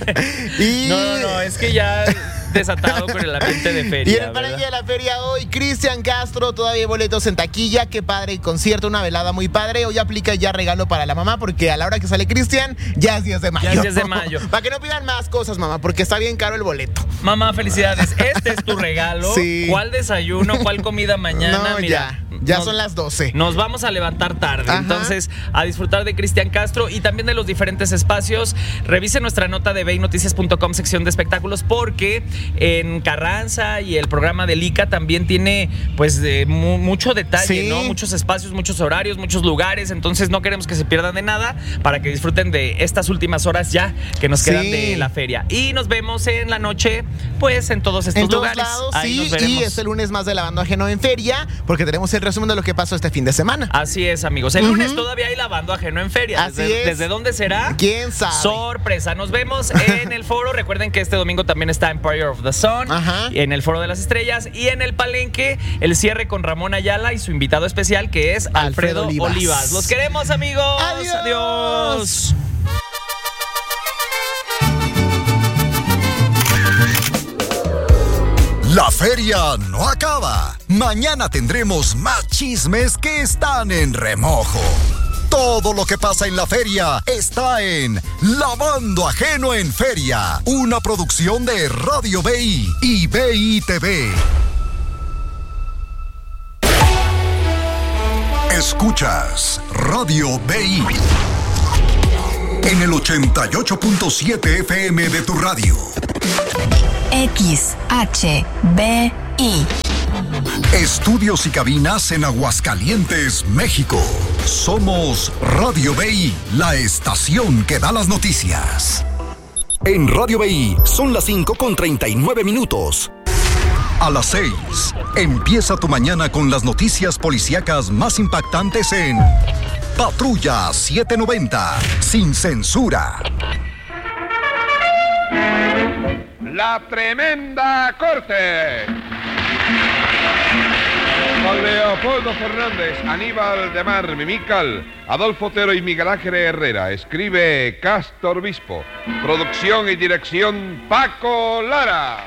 No, es que ya desatado con el ambiente de feria. Y en el Palenque de la feria hoy, Cristian Castro, todavía hay boletos en taquilla. Qué padre concierto, una velada muy padre. Hoy aplica ya regalo para la mamá, porque a la hora que sale Cristian, ya es 10 de mayo. Ya es 10 de mayo. Para que no pidan más cosas, mamá, porque está bien caro el boleto. Mamá, felicidades. Este es tu regalo. Sí. ¿Cuál desayuno? ¿Cuál comida mañana? No, mira. Ya son las 12. Nos vamos a levantar tarde. Ajá. Entonces, a disfrutar de Cristian Castro y también de los diferentes espacios. Revise nuestra nota de beynoticias.com, sección de espectáculos, porque en Carranza y el programa del ICA también tiene pues mucho detalle, ¿no? Muchos espacios, muchos horarios, muchos lugares, entonces no queremos que se pierdan de nada para que disfruten de estas últimas horas ya que nos quedan de la feria. Y nos vemos en la noche, pues en todos estos lugares. Lados, sí, y este lunes más de Lavando Ajeno en Feria, porque tenemos el resumen de lo que pasó este fin de semana. Así es, amigos. El lunes todavía hay Lavando Ajeno en Feria. ¿Desde dónde será? ¿Quién sabe? Sorpresa. Nos vemos en el foro. Recuerden que este domingo también está Empire of the Sun, en el Foro de las Estrellas, y en el Palenque el cierre con Ramón Ayala y su invitado especial, que es Alfredo Olivas. Los queremos, amigos. Adiós. La feria no acaba. Mañana tendremos más chismes que están en remojo. Todo lo que pasa en la feria está en Lavando Ajeno en Feria, una producción de Radio BI y BI TV. Escuchas Radio BI en el 88.7 FM de tu radio. XHBI. Estudios y cabinas en Aguascalientes, México. Somos Radio BI, la estación que da las noticias. En Radio BI son las 5:39. A las 6, empieza tu mañana con las noticias policíacas más impactantes en Patrulla 790, sin censura. La Tremenda Corte. Con Leopoldo Fernández, Aníbal de Mar, Mimical, Adolfo Otero y Miguel Ángel Herrera. Escribe Castor Bispo. Producción y dirección Paco Lara.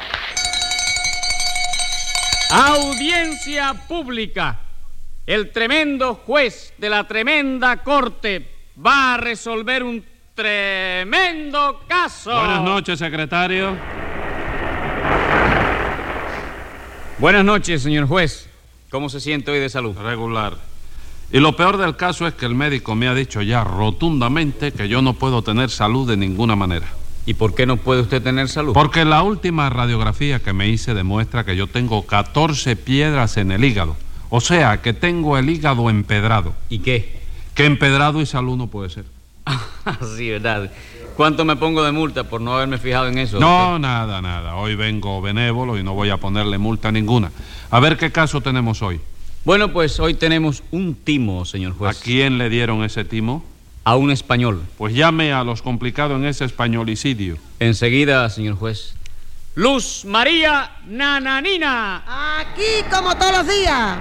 Audiencia pública. El tremendo juez de la Tremenda Corte va a resolver un tremendo caso. Buenas noches, secretario. Buenas noches, señor juez. ¿Cómo se siente hoy de salud? Regular. Y lo peor del caso es que el médico me ha dicho ya rotundamente que yo no puedo tener salud de ninguna manera. ¿Y por qué no puede usted tener salud? Porque la última radiografía que me hice demuestra que yo tengo 14 piedras en el hígado. O sea, que tengo el hígado empedrado. ¿Y qué? Que empedrado y salud no puede ser. Sí, ¿verdad? ¿Cuánto me pongo de multa por no haberme fijado en eso? No, nada. Hoy vengo benévolo y no voy a ponerle multa ninguna. A ver qué caso tenemos hoy. Bueno, pues hoy tenemos un timo, señor juez. ¿A quién le dieron ese timo? A un español. Pues llame a los complicados en ese españolicidio. Enseguida, señor juez. Luz María Nananina. Aquí como todos los días.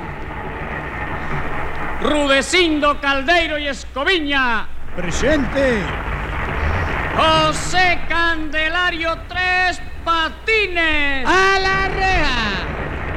Rudecindo Caldeiro y Escoviña. Presente. José Candelario Tres Patines. ¡A la reja!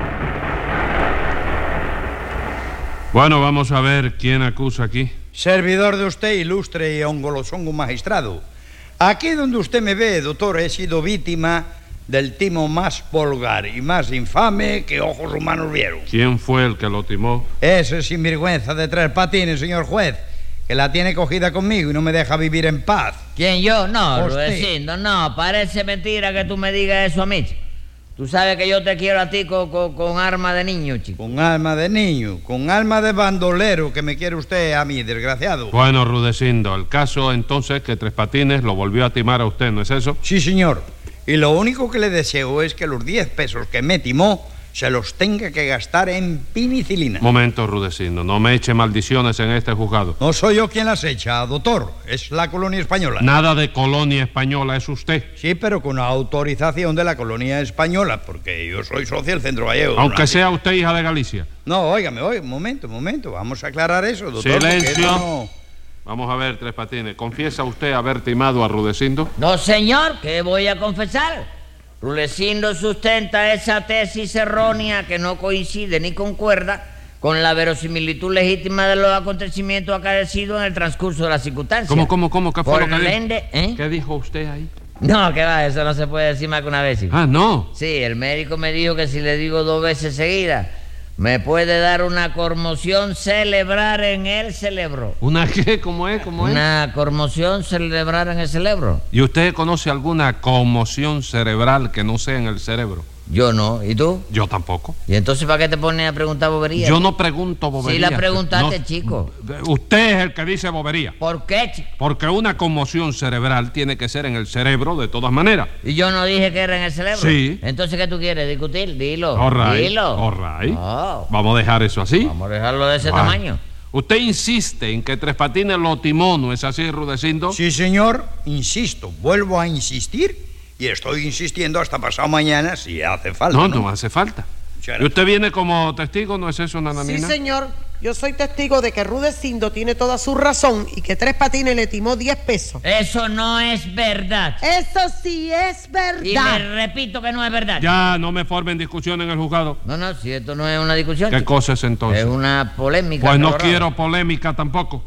Bueno, vamos a ver quién acusa aquí. Servidor de usted, ilustre y ongolosongo magistrado. Aquí donde usted me ve, doctor, he sido víctima del timo más vulgar y más infame que ojos humanos vieron. ¿Quién fue el que lo timó? Ese sinvergüenza de Tres Patines, señor juez, que la tiene cogida conmigo y no me deja vivir en paz. ¿Quién, yo? No, Rudecindo, no, parece mentira que tú me digas eso a mí. Tú sabes que yo te quiero a ti con alma de niño, chico. Con alma de niño, con alma de bandolero que me quiere usted a mí, desgraciado. Bueno, Rudecindo, el caso entonces es que Tres Patines lo volvió a timar a usted, ¿no es eso? Sí, señor. Y lo único que le deseo es que los 10 pesos que me timó se los tenga que gastar en penicilina. Momento, Rudecindo, no me eche maldiciones en este juzgado. No soy yo quien las echa, doctor. Es la colonia española. Nada de colonia española, es usted. Sí, pero con autorización de la colonia española, porque yo soy socio del Centro Gallego. Aunque sea usted hija de Galicia. No, óigame, momento. Vamos a aclarar eso, doctor. Silencio. Vamos a ver, Tres Patines, ¿confiesa usted haber timado a Rudecindo? No, señor, ¿qué voy a confesar? Rudecindo sustenta esa tesis errónea que no coincide ni concuerda con la verosimilitud legítima de los acontecimientos acaecidos en el transcurso de las circunstancias. ¿Cómo? ¿Qué fue lo que dijo? ¿Qué dijo usted ahí? No, que va, eso no se puede decir más que una vez. Ah, ¿no? Sí, el médico me dijo que si le digo 2 veces seguidas, ¿Me puede dar una conmoción celebrar en el cerebro? ¿Una qué? ¿Cómo es? Una conmoción celebrar en el cerebro. ¿Y usted conoce alguna conmoción cerebral que no sea en el cerebro? Yo no. ¿Y tú? Yo tampoco. ¿Y entonces para qué te pones a preguntar boberías? Yo no pregunto boberías. Sí la preguntaste, no, chico. Usted es el que dice bobería. ¿Por qué, chico? Porque una conmoción cerebral tiene que ser en el cerebro de todas maneras. ¿Y yo no dije que era en el cerebro? Sí. Entonces, ¿qué tú quieres? ¿Discutir? Dilo. All right, Dilo. all right. Oh. Vamos a dejar eso así. Vamos a dejarlo de ese tamaño. ¿Usted insiste en que Tres Patines lo timó, no es así, Rudecindo? Sí, señor, insisto, vuelvo a insistir y estoy insistiendo hasta pasado mañana si hace falta. No hace falta. ¿Y usted viene como testigo, no es eso, nananina? Sí, señor. Yo soy testigo de que Rudecindo tiene toda su razón y que Tres Patines le timó 10 pesos. Eso no es verdad. Eso sí es verdad. Y le repito que no es verdad. Ya, no me formen discusión en el juzgado. No, si esto no es una discusión. ¿Qué cosa es entonces? Es una polémica. Pues no quiero polémica tampoco.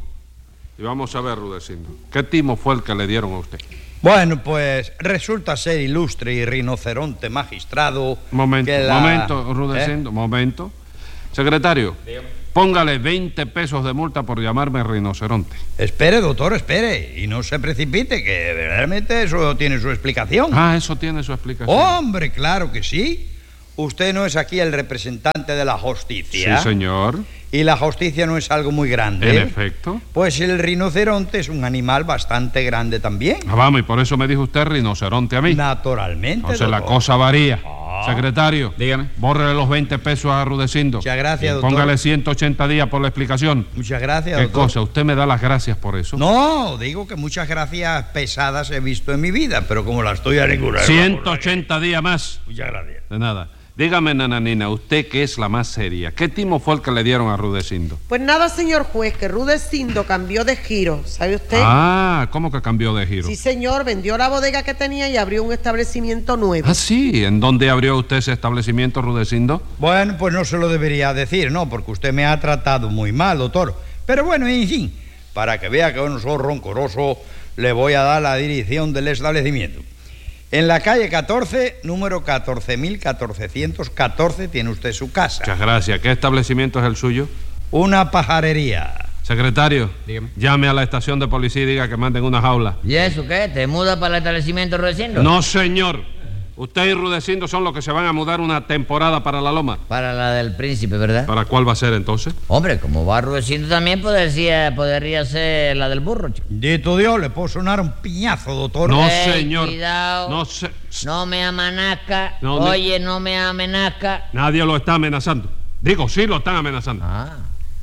Y vamos a ver, Rudecindo, ¿qué timo fue el que le dieron a usted? Bueno, pues resulta ser ilustre y rinoceronte magistrado. Momento, Rudecindo, momento. Secretario, póngale 20 pesos de multa por llamarme rinoceronte. Espere, doctor, espere. Y no se precipite, que verdaderamente eso tiene su explicación. Ah, eso tiene su explicación. Hombre, claro que sí. Usted no es aquí el representante de la justicia. Sí, señor. Y la justicia no es algo muy grande. En efecto. Pues el rinoceronte es un animal bastante grande también. Ah, vamos, y por eso me dijo usted rinoceronte a mí. Naturalmente. Entonces la cosa varía. Secretario, dígame. Bórrele los 20 pesos a Rudecindo. Muchas gracias, doctor. Póngale 180 días por la explicación. Muchas gracias, ¿Qué doctor? cosa? ¿Usted me da las gracias por eso? No, digo que muchas gracias pesadas he visto en mi vida, pero como las estoy aregulando. 180 días más. Muchas gracias. De nada. Dígame, nananina, usted que es la más seria, ¿qué timo fue el que le dieron a Rudecindo? Pues nada, señor juez, que Rudecindo cambió de giro, ¿sabe usted? Ah, ¿cómo que cambió de giro? Sí, señor, vendió la bodega que tenía y abrió un establecimiento nuevo. Ah, sí, ¿en dónde abrió usted ese establecimiento, Rudecindo? Bueno, pues no se lo debería decir, ¿no? Porque usted me ha tratado muy mal, doctor. Pero bueno, en fin, para que vea que no soy roncoroso, le voy a dar la dirección del establecimiento. En la calle 14, número 14.1414, tiene usted su casa. Muchas gracias. ¿Qué establecimiento es el suyo? Una pajarería. Secretario, dígame. Llame a la estación de policía y diga que manden una jaula. ¿Y eso qué? ¿Te mudas para el establecimiento Rudecindo? No, señor. Usted y Rudecindo son los que se van a mudar una temporada para la Loma. Para la del Príncipe, ¿verdad? ¿Para cuál va a ser entonces? Hombre, como va Rudecindo también podría ser la del burro, chico. Dito Dios, le puedo sonar un piñazo, doctor. No, señor. Cuidado. No me amenazca. No, Oye, no me amenazca. Nadie lo está amenazando. Digo, sí lo están amenazando. Ah.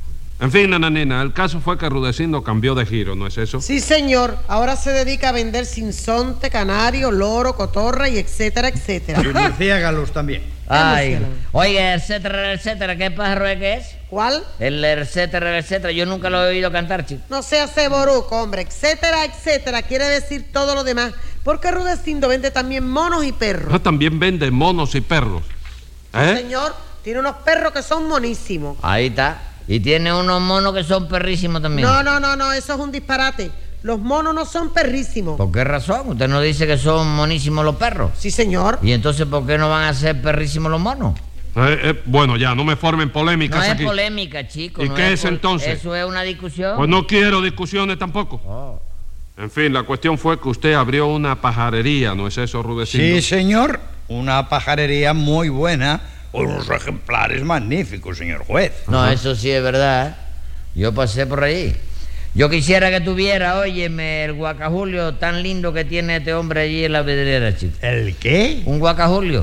En fin, nananina, el caso fue que Rudecindo cambió de giro, ¿no es eso? Sí, señor. Ahora se dedica a vender sinsonte, canario, loro, cotorra y etcétera, etcétera. Y murciélagos también. Ay, oye, etcétera, ¿qué pájaro es que es? ¿Cuál? El etcétera, yo nunca lo he oído cantar, chico. No seas ceboruco, hombre. Etcétera, etcétera quiere decir todo lo demás. Porque Rudecindo vende también monos y perros. Ah, también vende monos y perros. ¿Eh? Señor, tiene unos perros que son monísimos. Ahí está. Y tiene unos monos que son perrísimos también. No, eso es un disparate. Los monos no son perrísimos. ¿Por qué razón? ¿Usted no dice que son monísimos los perros? Sí, señor. ¿Y entonces por qué no van a ser perrísimos los monos? Bueno, ya, no me formen polémicas aquí. No es polémica, chico. ¿Y qué es entonces? Eso es una discusión. Pues no quiero discusiones tampoco. Oh. En fin, la cuestión fue que usted abrió una pajarería, ¿no es eso, Rudecindo? Sí, señor. Una pajarería muy buena, con unos ejemplares magníficos, señor juez. No, eso sí es verdad. Yo pasé por ahí. Yo quisiera que tuviera, óyeme, el guacajulio tan lindo que tiene este hombre allí en la vidriera, chico. ¿El qué? Un guacajulio.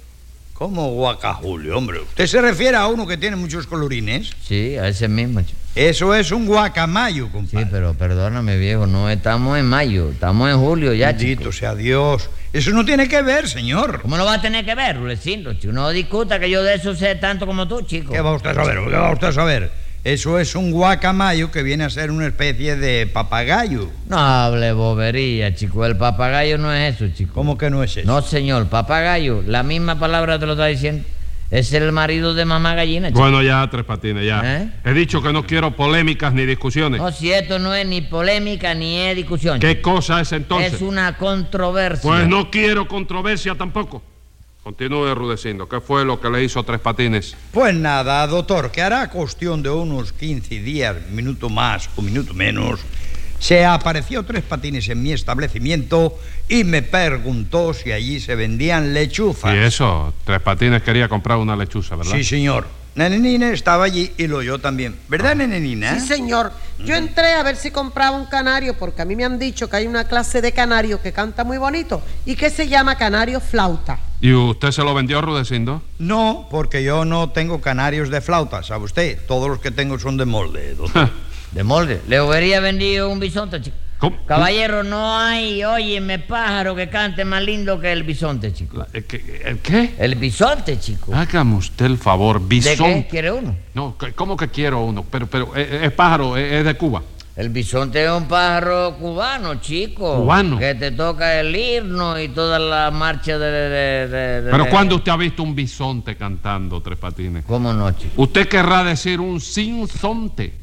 ¿Cómo guacajulio, hombre? ¿Usted se refiere a uno que tiene muchos colorines? Sí, a ese mismo, chico. Eso es un guacamayo, compadre. Sí, pero perdóname, viejo, no estamos en mayo, estamos en julio ya, chico. Bendito sea Dios. Eso no tiene que ver, señor. ¿Cómo no va a tener que ver, Rudecindo, chico? No discuta que yo de eso sé tanto como tú, chico. ¿Qué va usted a saber? ¿Qué va usted a saber? Eso es un guacamayo que viene a ser una especie de papagayo. No hable bobería, chico. El papagayo no es eso, chico. ¿Cómo que no es eso? No, señor. Papagayo, la misma palabra te lo está diciendo. Es el marido de mamá gallina, chico. Bueno, ya, Tres Patines, ya. He dicho que no quiero polémicas ni discusiones. No, si esto no es ni polémica ni es discusión. ¿Qué cosa es entonces? Es una controversia. Pues no quiero controversia tampoco. Continúe, Rudecindo. ¿Qué fue lo que le hizo Tres Patines? Pues nada, doctor, que hará cuestión de unos 15 días, minuto más o minuto menos, se apareció Tres Patines en mi establecimiento y me preguntó si allí se vendían lechuzas. Y eso, Tres Patines quería comprar una lechuza, ¿verdad? Sí, señor. Nenenina estaba allí y lo oyó también. ¿Verdad, Nenenina? Sí, señor. Yo entré a ver si compraba un canario porque a mí me han dicho que hay una clase de canario que canta muy bonito y que se llama canario flauta. ¿Y usted se lo vendió, Rudecindo? No, porque yo no tengo canarios de flauta, ¿sabe usted? Todos los que tengo son de molde, doctor. ¿De molde? Le hubiera vendido un bisonte, chico. ¿Cómo? Caballero, no hay, óyeme, pájaro que cante más lindo que el bisonte, chico. ¿El qué? El bisonte, chico. Hágame usted el favor, bisonte. ¿De qué quiere uno? No, ¿cómo que quiero uno? Pero es pájaro, es de Cuba. El bisonte es un pájaro cubano, chico. ¿Cubano? Que te toca el himno y toda la marcha de Pero ¿cuándo usted ha visto un bisonte cantando, Tres Patines? ¿Cómo no, chico? Usted querrá decir un sinsonte.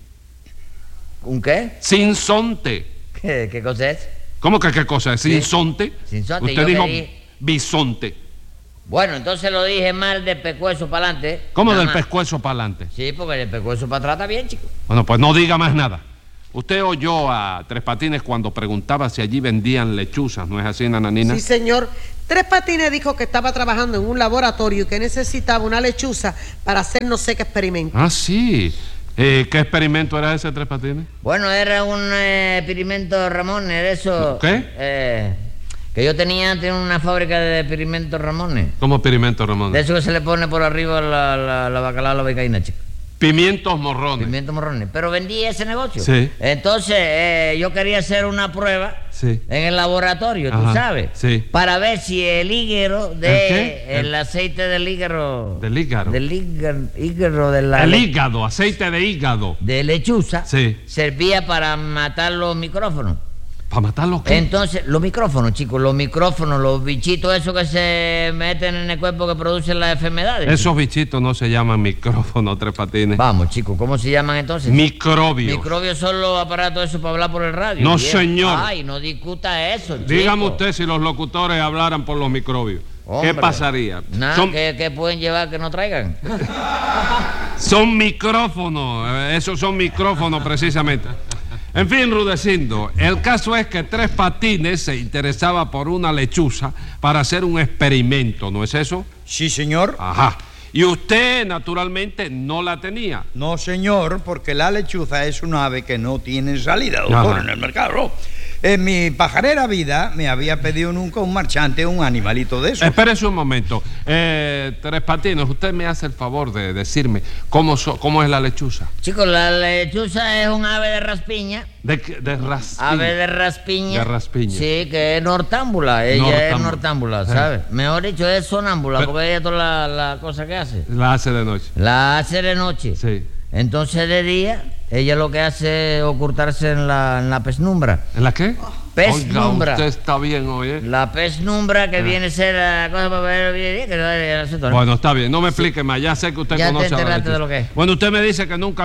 ¿Un qué? Sinsonte. ¿Qué cosa es? ¿Cómo que qué cosa es? ¿Sinsonte? Sinsonte. Usted dijo bisonte. Bueno, entonces lo dije mal de pescuezo para adelante. ¿Cómo del pescuezo para adelante? Sí, porque del pescuezo para atrás está bien, chico. Bueno, pues no diga más nada. Usted oyó a Tres Patines cuando preguntaba si allí vendían lechuzas, ¿no es así, Nananina? Sí, señor. Tres Patines dijo que estaba trabajando en un laboratorio y que necesitaba una lechuza para hacer no sé qué experimento. Ah, sí. ¿Qué experimento era ese, Tres Patines? Bueno, era un experimento Ramones, de eso. ¿Qué? Que yo tenía antes una fábrica de experimentos Ramones. ¿Cómo experimento Ramones? De eso que se le pone por arriba la bacalao a la becaína, chico. Pimientos morrones. Pimientos morrones. Pero vendí ese negocio. Sí. Entonces, yo quería hacer una prueba en el laboratorio, Ajá, tú sabes. sí. Para ver si el hígado el aceite del hígado. ¿Del hígado? Del hígado de la. El hígado, aceite de hígado. De lechuza. Sí. Servía para matar los micrófonos. ¿Para matar los qué? Entonces, los micrófonos, chicos, los micrófonos, los bichitos esos que se meten en el cuerpo que producen las enfermedades. Esos bichitos no se llaman micrófonos, Tres Patines. Vamos, chicos, ¿cómo se llaman entonces? Microbios. Microbios son los aparatos esos para hablar por el radio. No, bien. señor. Ay, no discuta eso, chico. Dígame usted si los locutores hablaran por los microbios. Hombre, ¿qué pasaría? Nada, ¿qué pueden llevar que no traigan? Son micrófonos, esos son micrófonos precisamente. En fin, Rudecindo, el caso es que Tres Patines se interesaba por una lechuza para hacer un experimento, ¿no es eso? Sí, señor. Ajá. Y usted, naturalmente, no la tenía. No, señor, porque la lechuza es un ave que no tiene salida, doctor, Ajá. en el mercado, ¿no? En mi pajarera vida me había pedido nunca un marchante un animalito de eso. Espérese un momento. Tres Patines, usted me hace el favor de decirme cómo es la lechuza. Chicos, la lechuza es un ave de raspiña. De raspiña. Ave de raspiña. De raspiña. Sí, que es nortámbula. Ella es nortámbula, ¿sabes? Mejor dicho, es sonámbula, porque ella toda la cosa que hace. La hace de noche. La hace de noche. Sí. Entonces de día, ella lo que hace es ocultarse en la penumbra. ¿En la qué? Penumbra. Usted está bien hoy, ¿eh? La penumbra que viene a ser la cosa para ver bien. Bueno, está bien, no me explique más, ya sé que usted ya conoce te a la enteraste lechuza. de lo que es. Bueno, usted me dice que nunca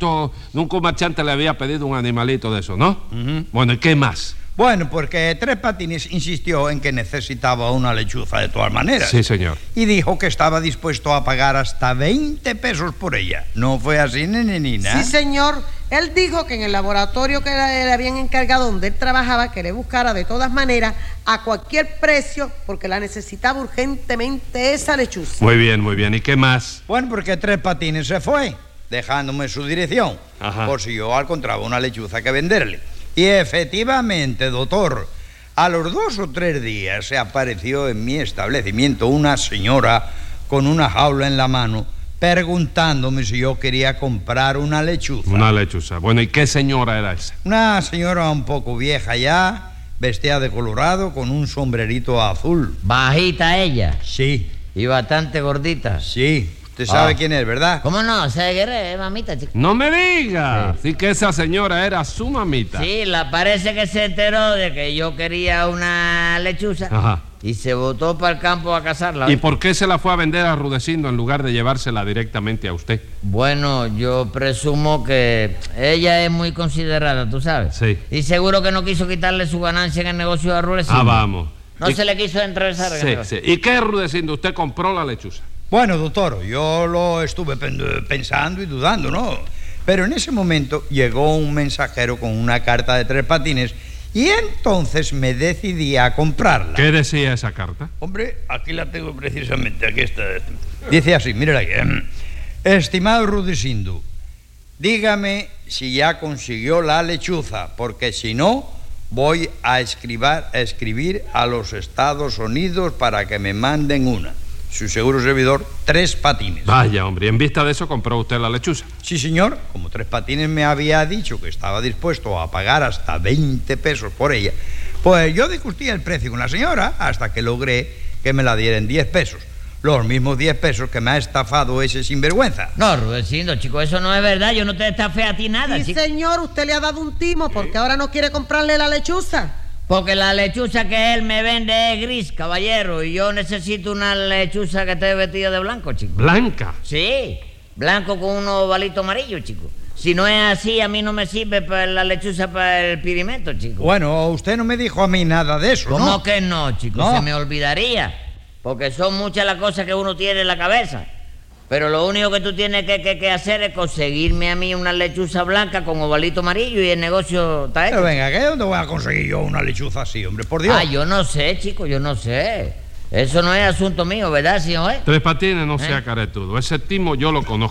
un marchante le había pedido un animalito de eso, ¿no? Bueno, ¿y qué más? Bueno, porque Tres Patines insistió en que necesitaba una lechuza de todas maneras. Sí, señor. Y dijo que estaba dispuesto a pagar hasta 20 pesos por ella. ¿No fue así, Nenenina? Sí, señor. Él dijo que en el laboratorio que le habían encargado donde él trabajaba, que le buscara de todas maneras a cualquier precio, porque la necesitaba urgentemente esa lechuza. Muy bien, muy bien. ¿Y qué más? Bueno, porque Tres Patines se fue, dejándome su dirección, Ajá. por si yo encontraba una lechuza que venderle. Y efectivamente, doctor, a los 2 o 3 días se apareció en mi establecimiento una señora con una jaula en la mano, preguntándome si yo quería comprar una lechuza. Una lechuza. Bueno, ¿y qué señora era esa? Una señora un poco vieja ya, vestida de colorado, con un sombrerito azul. Bajita ella. Sí. Y bastante gordita. Sí. Usted sabe quién es, ¿verdad? ¿Cómo no? ¿Sabe quién es? Mamita, chico. No me diga. Sí, que esa señora era su mamita. Sí, parece que se enteró de que yo quería una lechuza. Ajá. Y se botó para el campo a cazarla. ¿Y por qué se la fue a vender a Rudecindo en lugar de llevársela directamente a usted? Bueno, yo presumo que ella es muy considerada, tú sabes. Sí. Y seguro que no quiso quitarle su ganancia en el negocio a Rudecindo. Ah, vamos. No se le quiso enrevesar. Sí. ¿Y qué, Rudecindo? ¿Usted compró la lechuza? Bueno, doctor, yo lo estuve pensando y dudando, ¿no? Pero en ese momento llegó un mensajero con una carta de 3 patines y entonces me decidí a comprarla. ¿Qué decía esa carta? Hombre, aquí la tengo precisamente, aquí está. Dice así, mírala aquí. Estimado Rudecindo, dígame si ya consiguió la lechuza, porque si no, voy a escribir a los Estados Unidos para que me manden una. Su seguro servidor, 3 patines. Vaya, hombre, ¿y en vista de eso compró usted la lechuza? Sí, señor. Como 3 patines me había dicho que estaba dispuesto a pagar hasta 20 pesos por ella, pues yo discutí el precio con la señora hasta que logré que me la dieran 10 pesos. Los mismos 10 pesos que me ha estafado ese sinvergüenza. No, Rudecindo, chico, eso no es verdad. Yo no te estafé a ti nada, Sí, chico. señor, usted le ha dado un timo porque ahora no quiere comprarle la lechuza. Porque la lechuza que él me vende es gris, caballero, y yo necesito una lechuza que esté vestida de blanco, chico. ¿Blanca? Sí, blanco con un ovalito amarillo, chico. Si no es así, a mí no me sirve para la lechuza para el pirimento, chico. Bueno, usted no me dijo a mí nada de eso, ¿no? ¿Cómo que no, chico? No. Se me olvidaría. Porque son muchas las cosas que uno tiene en la cabeza. Pero lo único que tú tienes que hacer es conseguirme a mí una lechuza blanca con ovalito amarillo y el negocio está hecho. Pero venga, ¿qué? ¿Dónde voy a conseguir yo una lechuza así, hombre? Por Dios. Ah, yo no sé, chico, yo no sé. Eso no es asunto mío, ¿verdad, señor? 3 patines, no sea caretudo. Ese timo yo lo conozco.